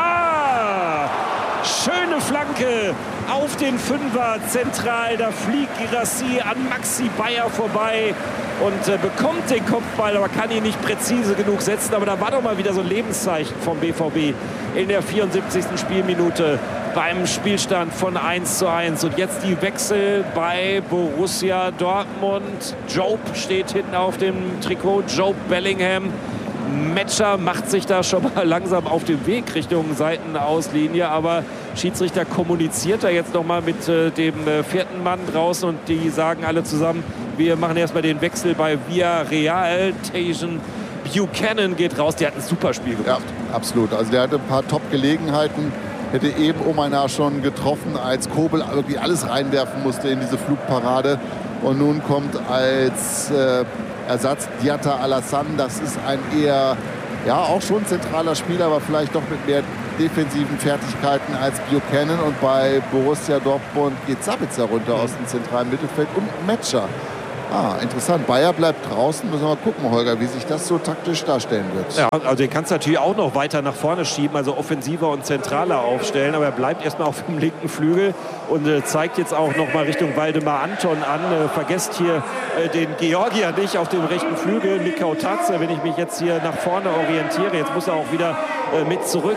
Schöne Flanke auf den Fünfer zentral. Da fliegt Guirassy an Maxi Bayer vorbei und bekommt den Kopfball, aber kann ihn nicht präzise genug setzen. Aber da war doch mal wieder so ein Lebenszeichen vom BVB in der 74. Spielminute beim Spielstand von 1:1. Und jetzt die Wechsel bei Borussia Dortmund. Job steht hinten auf dem Trikot, Joe Bellingham Metscher macht sich da schon mal langsam auf den Weg Richtung Seitenauslinie, aber Schiedsrichter kommuniziert da jetzt nochmal mit dem vierten Mann draußen und die sagen alle zusammen, wir machen erstmal den Wechsel bei Villarreal. Tajon Buchanan geht raus, der hat ein super Spiel gemacht. Ja, absolut. Also der hatte ein paar Top-Gelegenheiten, hätte eben Omanar schon getroffen, als Kobel wirklich alles reinwerfen musste in diese Flugparade. Und nun kommt als Ersatz Diatta Alassane. Das ist ein eher, ja, auch schon zentraler Spieler, aber vielleicht doch mit mehr defensiven Fertigkeiten als Buchanan. Und bei Borussia Dortmund geht Sabitzer runter aus dem zentralen Mittelfeld und Metscher. Interessant. Bayer bleibt draußen. Müssen wir mal gucken, Holger, wie sich das so taktisch darstellen wird. Ja, also den kannst du natürlich auch noch weiter nach vorne schieben, also offensiver und zentraler aufstellen. Aber er bleibt erstmal auf dem linken Flügel und zeigt jetzt auch noch mal Richtung Waldemar Anton an. Vergesst hier den Georgier nicht auf dem rechten Flügel, Mikau Tatze, wenn ich mich jetzt hier nach vorne orientiere. Jetzt muss er auch wieder mit zurück.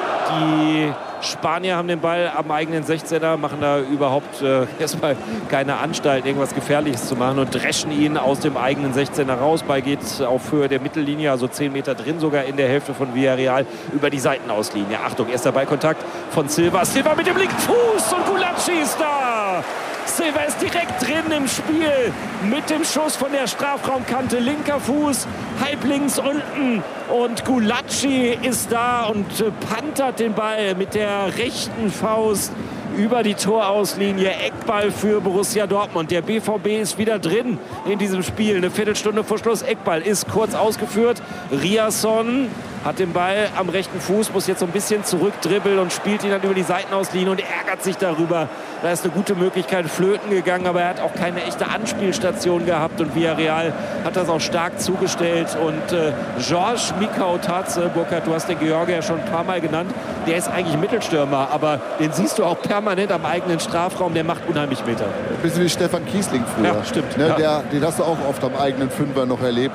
Die Spanier haben den Ball am eigenen 16er, machen da überhaupt erstmal keine Anstalt, irgendwas Gefährliches zu machen und dreschen ihn aus dem eigenen 16er raus. Ball geht auf Höhe der Mittellinie, also 10 Meter drin, sogar in der Hälfte von Villarreal über die Seitenauslinie. Achtung, erster Ballkontakt von Silva. Silva mit dem linken Fuß und Gulacsi ist da. Silva ist direkt drin im Spiel mit dem Schuss von der Strafraumkante. Linker Fuß, halb links unten. Und Gulacsi ist da und pantert den Ball mit der rechten Faust über die Torauslinie. Eckball für Borussia Dortmund. Der BVB ist wieder drin in diesem Spiel. Eine Viertelstunde vor Schluss. Eckball ist kurz ausgeführt. Riasson hat den Ball am rechten Fuß, muss jetzt so ein bisschen zurückdribbeln und spielt ihn dann über die Seitenauslinie und ärgert sich darüber. Da ist eine gute Möglichkeit flöten gegangen, aber er hat auch keine echte Anspielstation gehabt und Villarreal hat das auch stark zugestellt. Und Georges Mikau Tatze, Burkhard, du hast den Georgier schon ein paar Mal genannt, der ist eigentlich Mittelstürmer, aber den siehst du auch permanent am eigenen Strafraum, der macht unheimlich Meter. Ein bisschen wie Stefan Kiesling früher. Ja, stimmt. Ne, Ja. Den hast du auch oft am eigenen Fünfer noch erlebt.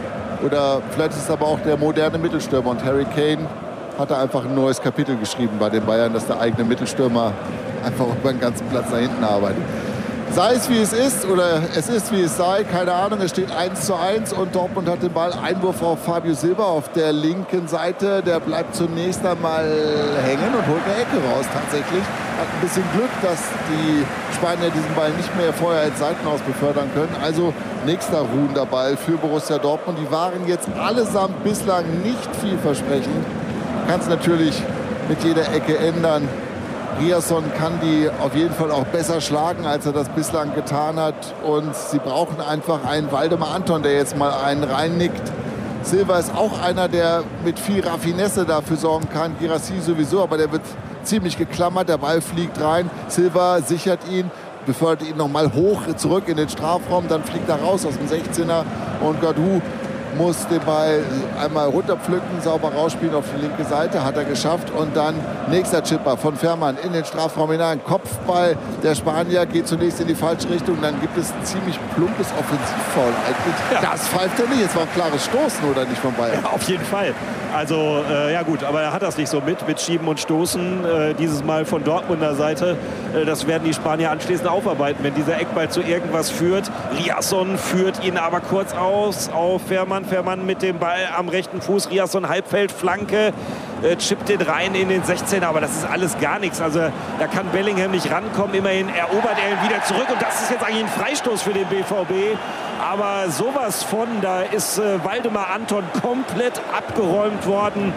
Oder vielleicht ist es aber auch der moderne Mittelstürmer. Und Harry Kane hat da einfach ein neues Kapitel geschrieben bei den Bayern, dass der eigene Mittelstürmer einfach über den ganzen Platz nach hinten arbeitet. Sei es wie es ist oder es ist wie es sei, keine Ahnung, es steht 1:1 und Dortmund hat den Ball. Einwurf auf Fabio Silva auf der linken Seite. Der bleibt zunächst einmal hängen und holt eine Ecke raus tatsächlich. Hat ein bisschen Glück, dass die Spanier diesen Ball nicht mehr vorher ins Seitenhaus befördern können. Also nächster ruhender Ball für Borussia Dortmund. Die waren jetzt allesamt bislang nicht vielversprechend. Kann es natürlich mit jeder Ecke ändern. Riasson kann die auf jeden Fall auch besser schlagen, als er das bislang getan hat. Und sie brauchen einfach einen Waldemar Anton, der jetzt mal einen reinnickt. Silva ist auch einer, der mit viel Raffinesse dafür sorgen kann. Guirassy sowieso, aber der wird ziemlich geklammert. Der Ball fliegt rein. Silva sichert ihn, befördert ihn nochmal hoch zurück in den Strafraum. Dann fliegt er raus aus dem 16er. Und Gadou muss den Ball einmal runterpflücken, sauber rausspielen auf die linke Seite, hat er geschafft. Und dann nächster Chipper von Fährmann in den Strafraum hinein. Kopfball der Spanier geht zunächst in die falsche Richtung. Dann gibt es ein ziemlich plumpes Offensivfoul eigentlich. Ja. Das pfeift er nicht. Es war ein klares Stoßen, oder nicht, von Bayern? Ja, auf jeden Fall. Also, ja gut, aber er hat das nicht so mit Schieben und Stoßen. Dieses Mal von Dortmunder Seite. Das werden die Spanier anschließend aufarbeiten, wenn dieser Eckball zu irgendwas führt. Riasson führt ihn aber kurz aus auf Fährmann. Fährmann mit dem Ball am rechten Fuß. Riasson Halbfeld, Flanke. Chippt den rein in den 16er, aber das ist alles gar nichts. Also da kann Bellingham nicht rankommen. Immerhin erobert er ihn wieder zurück und das ist jetzt eigentlich ein Freistoß für den BVB. Aber sowas von, da ist Waldemar Anton komplett abgeräumt worden.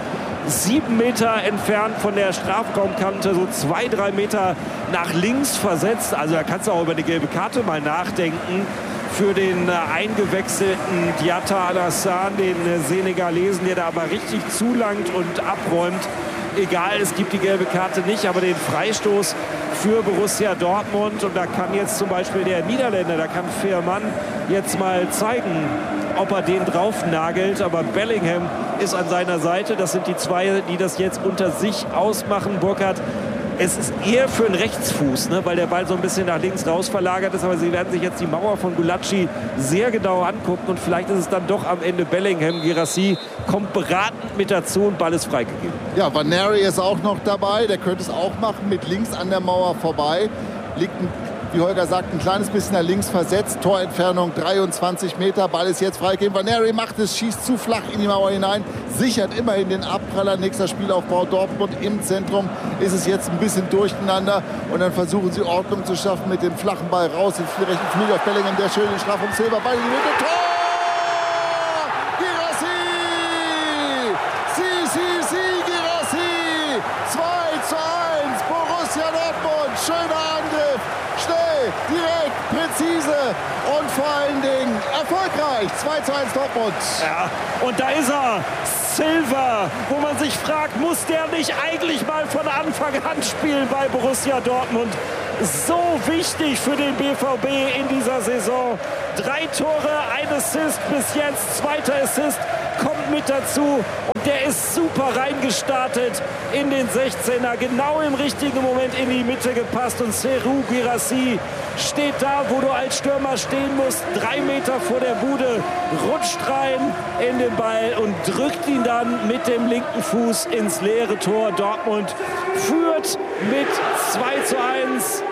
7 Meter entfernt von der Strafraumkante, so 2-3 Meter nach links versetzt. Also da kannst du auch über eine gelbe Karte mal nachdenken. Für den eingewechselten Diatta Alassane, den Senegalesen, der da aber richtig zulangt und abräumt. Egal, es gibt die gelbe Karte nicht, aber den Freistoß für Borussia Dortmund. Und da kann jetzt zum Beispiel der Niederländer, da kann Fährmann jetzt mal zeigen, ob er den drauf nagelt. Aber Bellingham ist an seiner Seite. Das sind die zwei, die das jetzt unter sich ausmachen. Burkhard, es ist eher für einen Rechtsfuß, ne, weil der Ball so ein bisschen nach links raus verlagert ist. Aber sie werden sich jetzt die Mauer von Gulacsi sehr genau angucken. Und vielleicht ist es dann doch am Ende Bellingham. Guirassy kommt beratend mit dazu und Ball ist freigegeben. Ja, Vaneri ist auch noch dabei. Der könnte es auch machen, mit links an der Mauer vorbei. Liegt ein wie Holger sagt, ein kleines bisschen nach links versetzt. Torentfernung 23 Meter. Ball ist jetzt freigegeben. Vaneri macht es, schießt zu flach in die Mauer hinein. Sichert immerhin den Abpraller. Nächster Spielaufbau Dortmund im Zentrum. Ist es jetzt ein bisschen durcheinander. Und dann versuchen sie Ordnung zu schaffen mit dem flachen Ball raus. Ins rechten Flügel auf Bellingham. Der schöne Strafraum Silva. Ball in die Mitte. Tor! Girassi! 2:1. Borussia Dortmund. Schöner Angriff. Schnell, direkt, präzise und vor allen Dingen erfolgreich. 2:1 Dortmund. Ja, und da ist er. Silva, wo man sich fragt, muss der nicht eigentlich mal von Anfang an spielen bei Borussia Dortmund? So wichtig für den BVB in dieser Saison. 3 Tore, 1 Assist bis jetzt, 2. Assist kommt mit dazu. Und der ist super reingestartet in den 16er, genau im richtigen Moment in die Mitte gepasst. Und Serhou Guirassy steht da, wo du als Stürmer stehen musst, 3 Meter vor der Bude, rutscht rein in den Ball und drückt ihn dann mit dem linken Fuß ins leere Tor. Dortmund führt mit 2:1.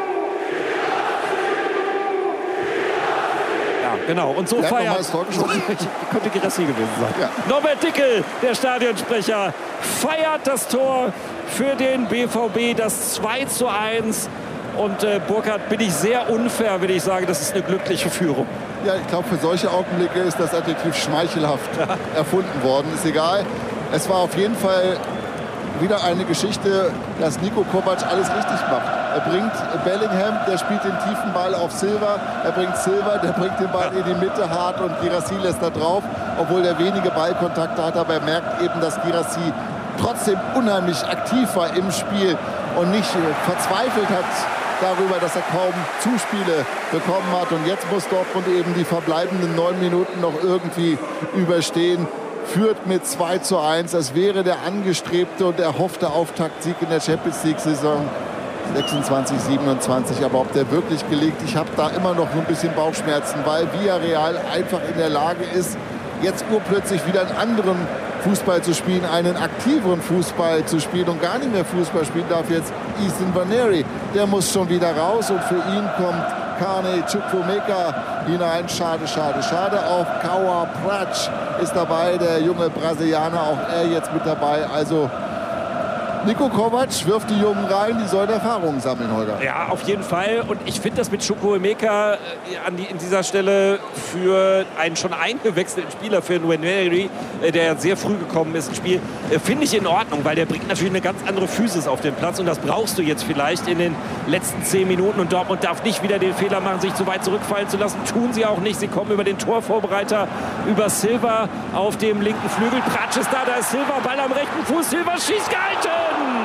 Ja, genau. Und so feiert. Könnte Guirassy gewesen sein. Ja. Norbert Dickel, der Stadionsprecher, feiert das Tor für den BVB, das 2:1. Und Burkhard, bin ich sehr unfair, wenn ich sage, das ist eine glückliche Führung. Ja, ich glaube, für solche Augenblicke ist das Adjektiv schmeichelhaft erfunden worden. Ist egal. Es war auf jeden Fall wieder eine Geschichte, dass Niko Kovac alles richtig macht. Er bringt Bellingham, der spielt den tiefen Ball auf Silva. Er bringt Silva, der bringt den Ball in die Mitte hart und Guirassy lässt da drauf, obwohl er wenige Ballkontakte hat. Aber er merkt eben, dass Guirassy trotzdem unheimlich aktiv war im Spiel und nicht verzweifelt hat darüber, dass er kaum Zuspiele bekommen hat. Und jetzt muss Dortmund eben die verbleibenden 9 Minuten noch irgendwie überstehen. Führt mit 2:1. Das wäre der angestrebte und erhoffte Auftaktsieg in der Champions-League-Saison 26/27. Aber ob der wirklich gelingt, ich habe da immer noch ein bisschen Bauchschmerzen, weil Villarreal einfach in der Lage ist, jetzt urplötzlich wieder einen anderen Fußball zu spielen, einen aktiveren Fußball zu spielen und gar nicht mehr Fußball spielen darf jetzt Ethan Vaneri. Der muss schon wieder raus und für ihn kommt Kane Chukwuemeka hinein. Schade, schade, schade. Auch Kaua Pratsch ist dabei, der junge Brasilianer, auch er jetzt mit dabei. Also Niko Kovac wirft die Jungen rein, die sollen Erfahrungen sammeln, Holger. Ja, auf jeden Fall. Und ich finde das mit Chukwuemeka in dieser Stelle für einen schon eingewechselten Spieler, für Nwaneri, der sehr früh gekommen ist ins Spiel, finde ich in Ordnung, weil der bringt natürlich eine ganz andere Physis auf den Platz und das brauchst du jetzt vielleicht in den letzten 10 Minuten. Und Dortmund darf nicht wieder den Fehler machen, sich zu weit zurückfallen zu lassen. Tun sie auch nicht. Sie kommen über den Torvorbereiter, über Silva auf dem linken Flügel. Pratsch ist da ist Silva, Ball am rechten Fuß. Silva schießt, gehalten!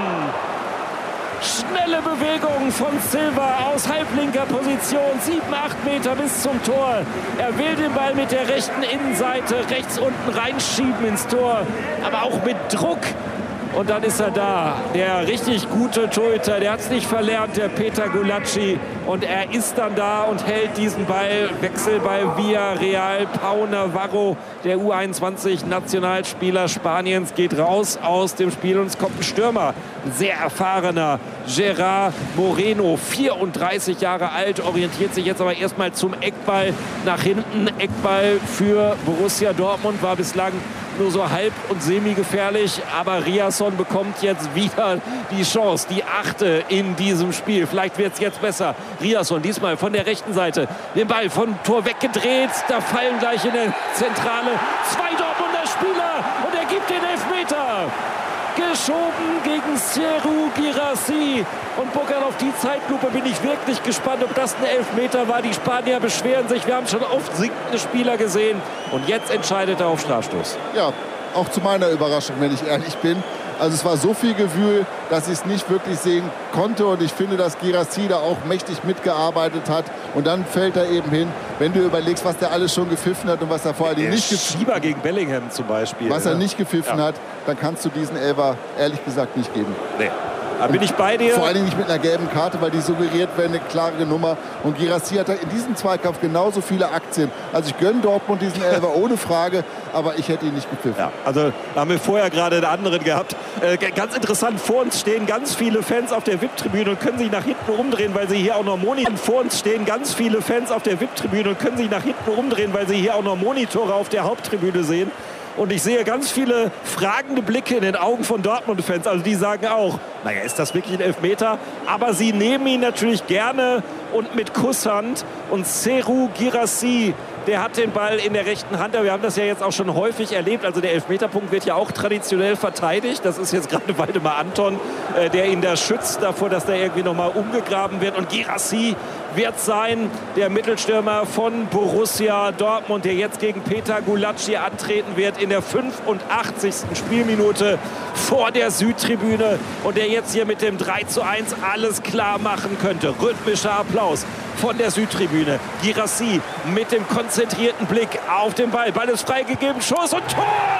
Schnelle Bewegung von Silva aus halblinker Position, 7, 8 Meter bis zum Tor. Er will den Ball mit der rechten Innenseite rechts unten reinschieben ins Tor, aber auch mit Druck. Und dann ist er da, der richtig gute Torhüter, der hat es nicht verlernt, der Peter Gulacsi. Und er ist dann da und hält diesen Ball. Wechsel bei Villarreal. Pau Navarro, der U21-Nationalspieler Spaniens, geht raus aus dem Spiel und es kommt ein Stürmer. Ein sehr erfahrener Gerard Moreno, 34 Jahre alt, orientiert sich jetzt aber erstmal zum Eckball nach hinten. Eckball für Borussia Dortmund war bislang nur so halb und semi-gefährlich, aber Riasson bekommt jetzt wieder die Chance, die 8. in diesem Spiel. Vielleicht wird es jetzt besser. Riasson diesmal von der rechten Seite, den Ball vom Tor weggedreht, da fallen gleich in der Zentrale 2 Dortmunder Spieler und er gibt den Elfmeter. Geschoben gegen Serhou Guirassy. Und Burkhard, auf die Zeitlupe bin ich wirklich gespannt, ob das ein Elfmeter war. Die Spanier beschweren sich. Wir haben schon oft sinkende Spieler gesehen. Und jetzt entscheidet er auf Strafstoß. Ja, auch zu meiner Überraschung, wenn ich ehrlich bin. Also es war so viel Gewühl, dass ich es nicht wirklich sehen konnte. Und ich finde, dass Guirassy da auch mächtig mitgearbeitet hat. Und dann fällt er eben hin. Wenn du überlegst, was der alles schon gepfiffen hat und was er vor allem nicht gepfiffen hat. Schieber gegen Bellingham zum Beispiel. Was er nicht gepfiffen hat, dann kannst du diesen Elfer ehrlich gesagt nicht geben. Nee. Da bin ich bei dir. Vor allen Dingen nicht mit einer gelben Karte, weil die suggeriert wäre eine klare Nummer. Und Guirassy hat in diesem Zweikampf genauso viele Aktien. Also ich gönne Dortmund diesen Elfer ohne Frage, aber ich hätte ihn nicht gepfiffen. Ja, also da haben wir vorher gerade einen anderen gehabt. Ganz interessant, vor uns stehen ganz viele Fans auf der VIP-Tribüne und können sich nach hinten umdrehen, weil sie hier auch noch Monitore auf der Haupttribüne sehen. Und ich sehe ganz viele fragende Blicke in den Augen von Dortmund-Fans. Also die sagen auch, naja, ist das wirklich ein Elfmeter? Aber sie nehmen ihn natürlich gerne und mit Kusshand. Und Serhou Guirassy, der hat den Ball in der rechten Hand. Wir haben das ja jetzt auch schon häufig erlebt. Also der Elfmeterpunkt wird ja auch traditionell verteidigt. Das ist jetzt gerade Waldemar Anton, der ihn da schützt davor, dass der irgendwie nochmal umgegraben wird. Und Guirassy wird sein, der Mittelstürmer von Borussia Dortmund, der jetzt gegen Peter Gulacsi antreten wird in der 85. Spielminute vor der Südtribüne und der jetzt hier mit dem 3:1 alles klar machen könnte. Rhythmischer Applaus von der Südtribüne. Guirassy mit dem konzentrierten Blick auf den Ball. Ball ist freigegeben, Schuss und Tor!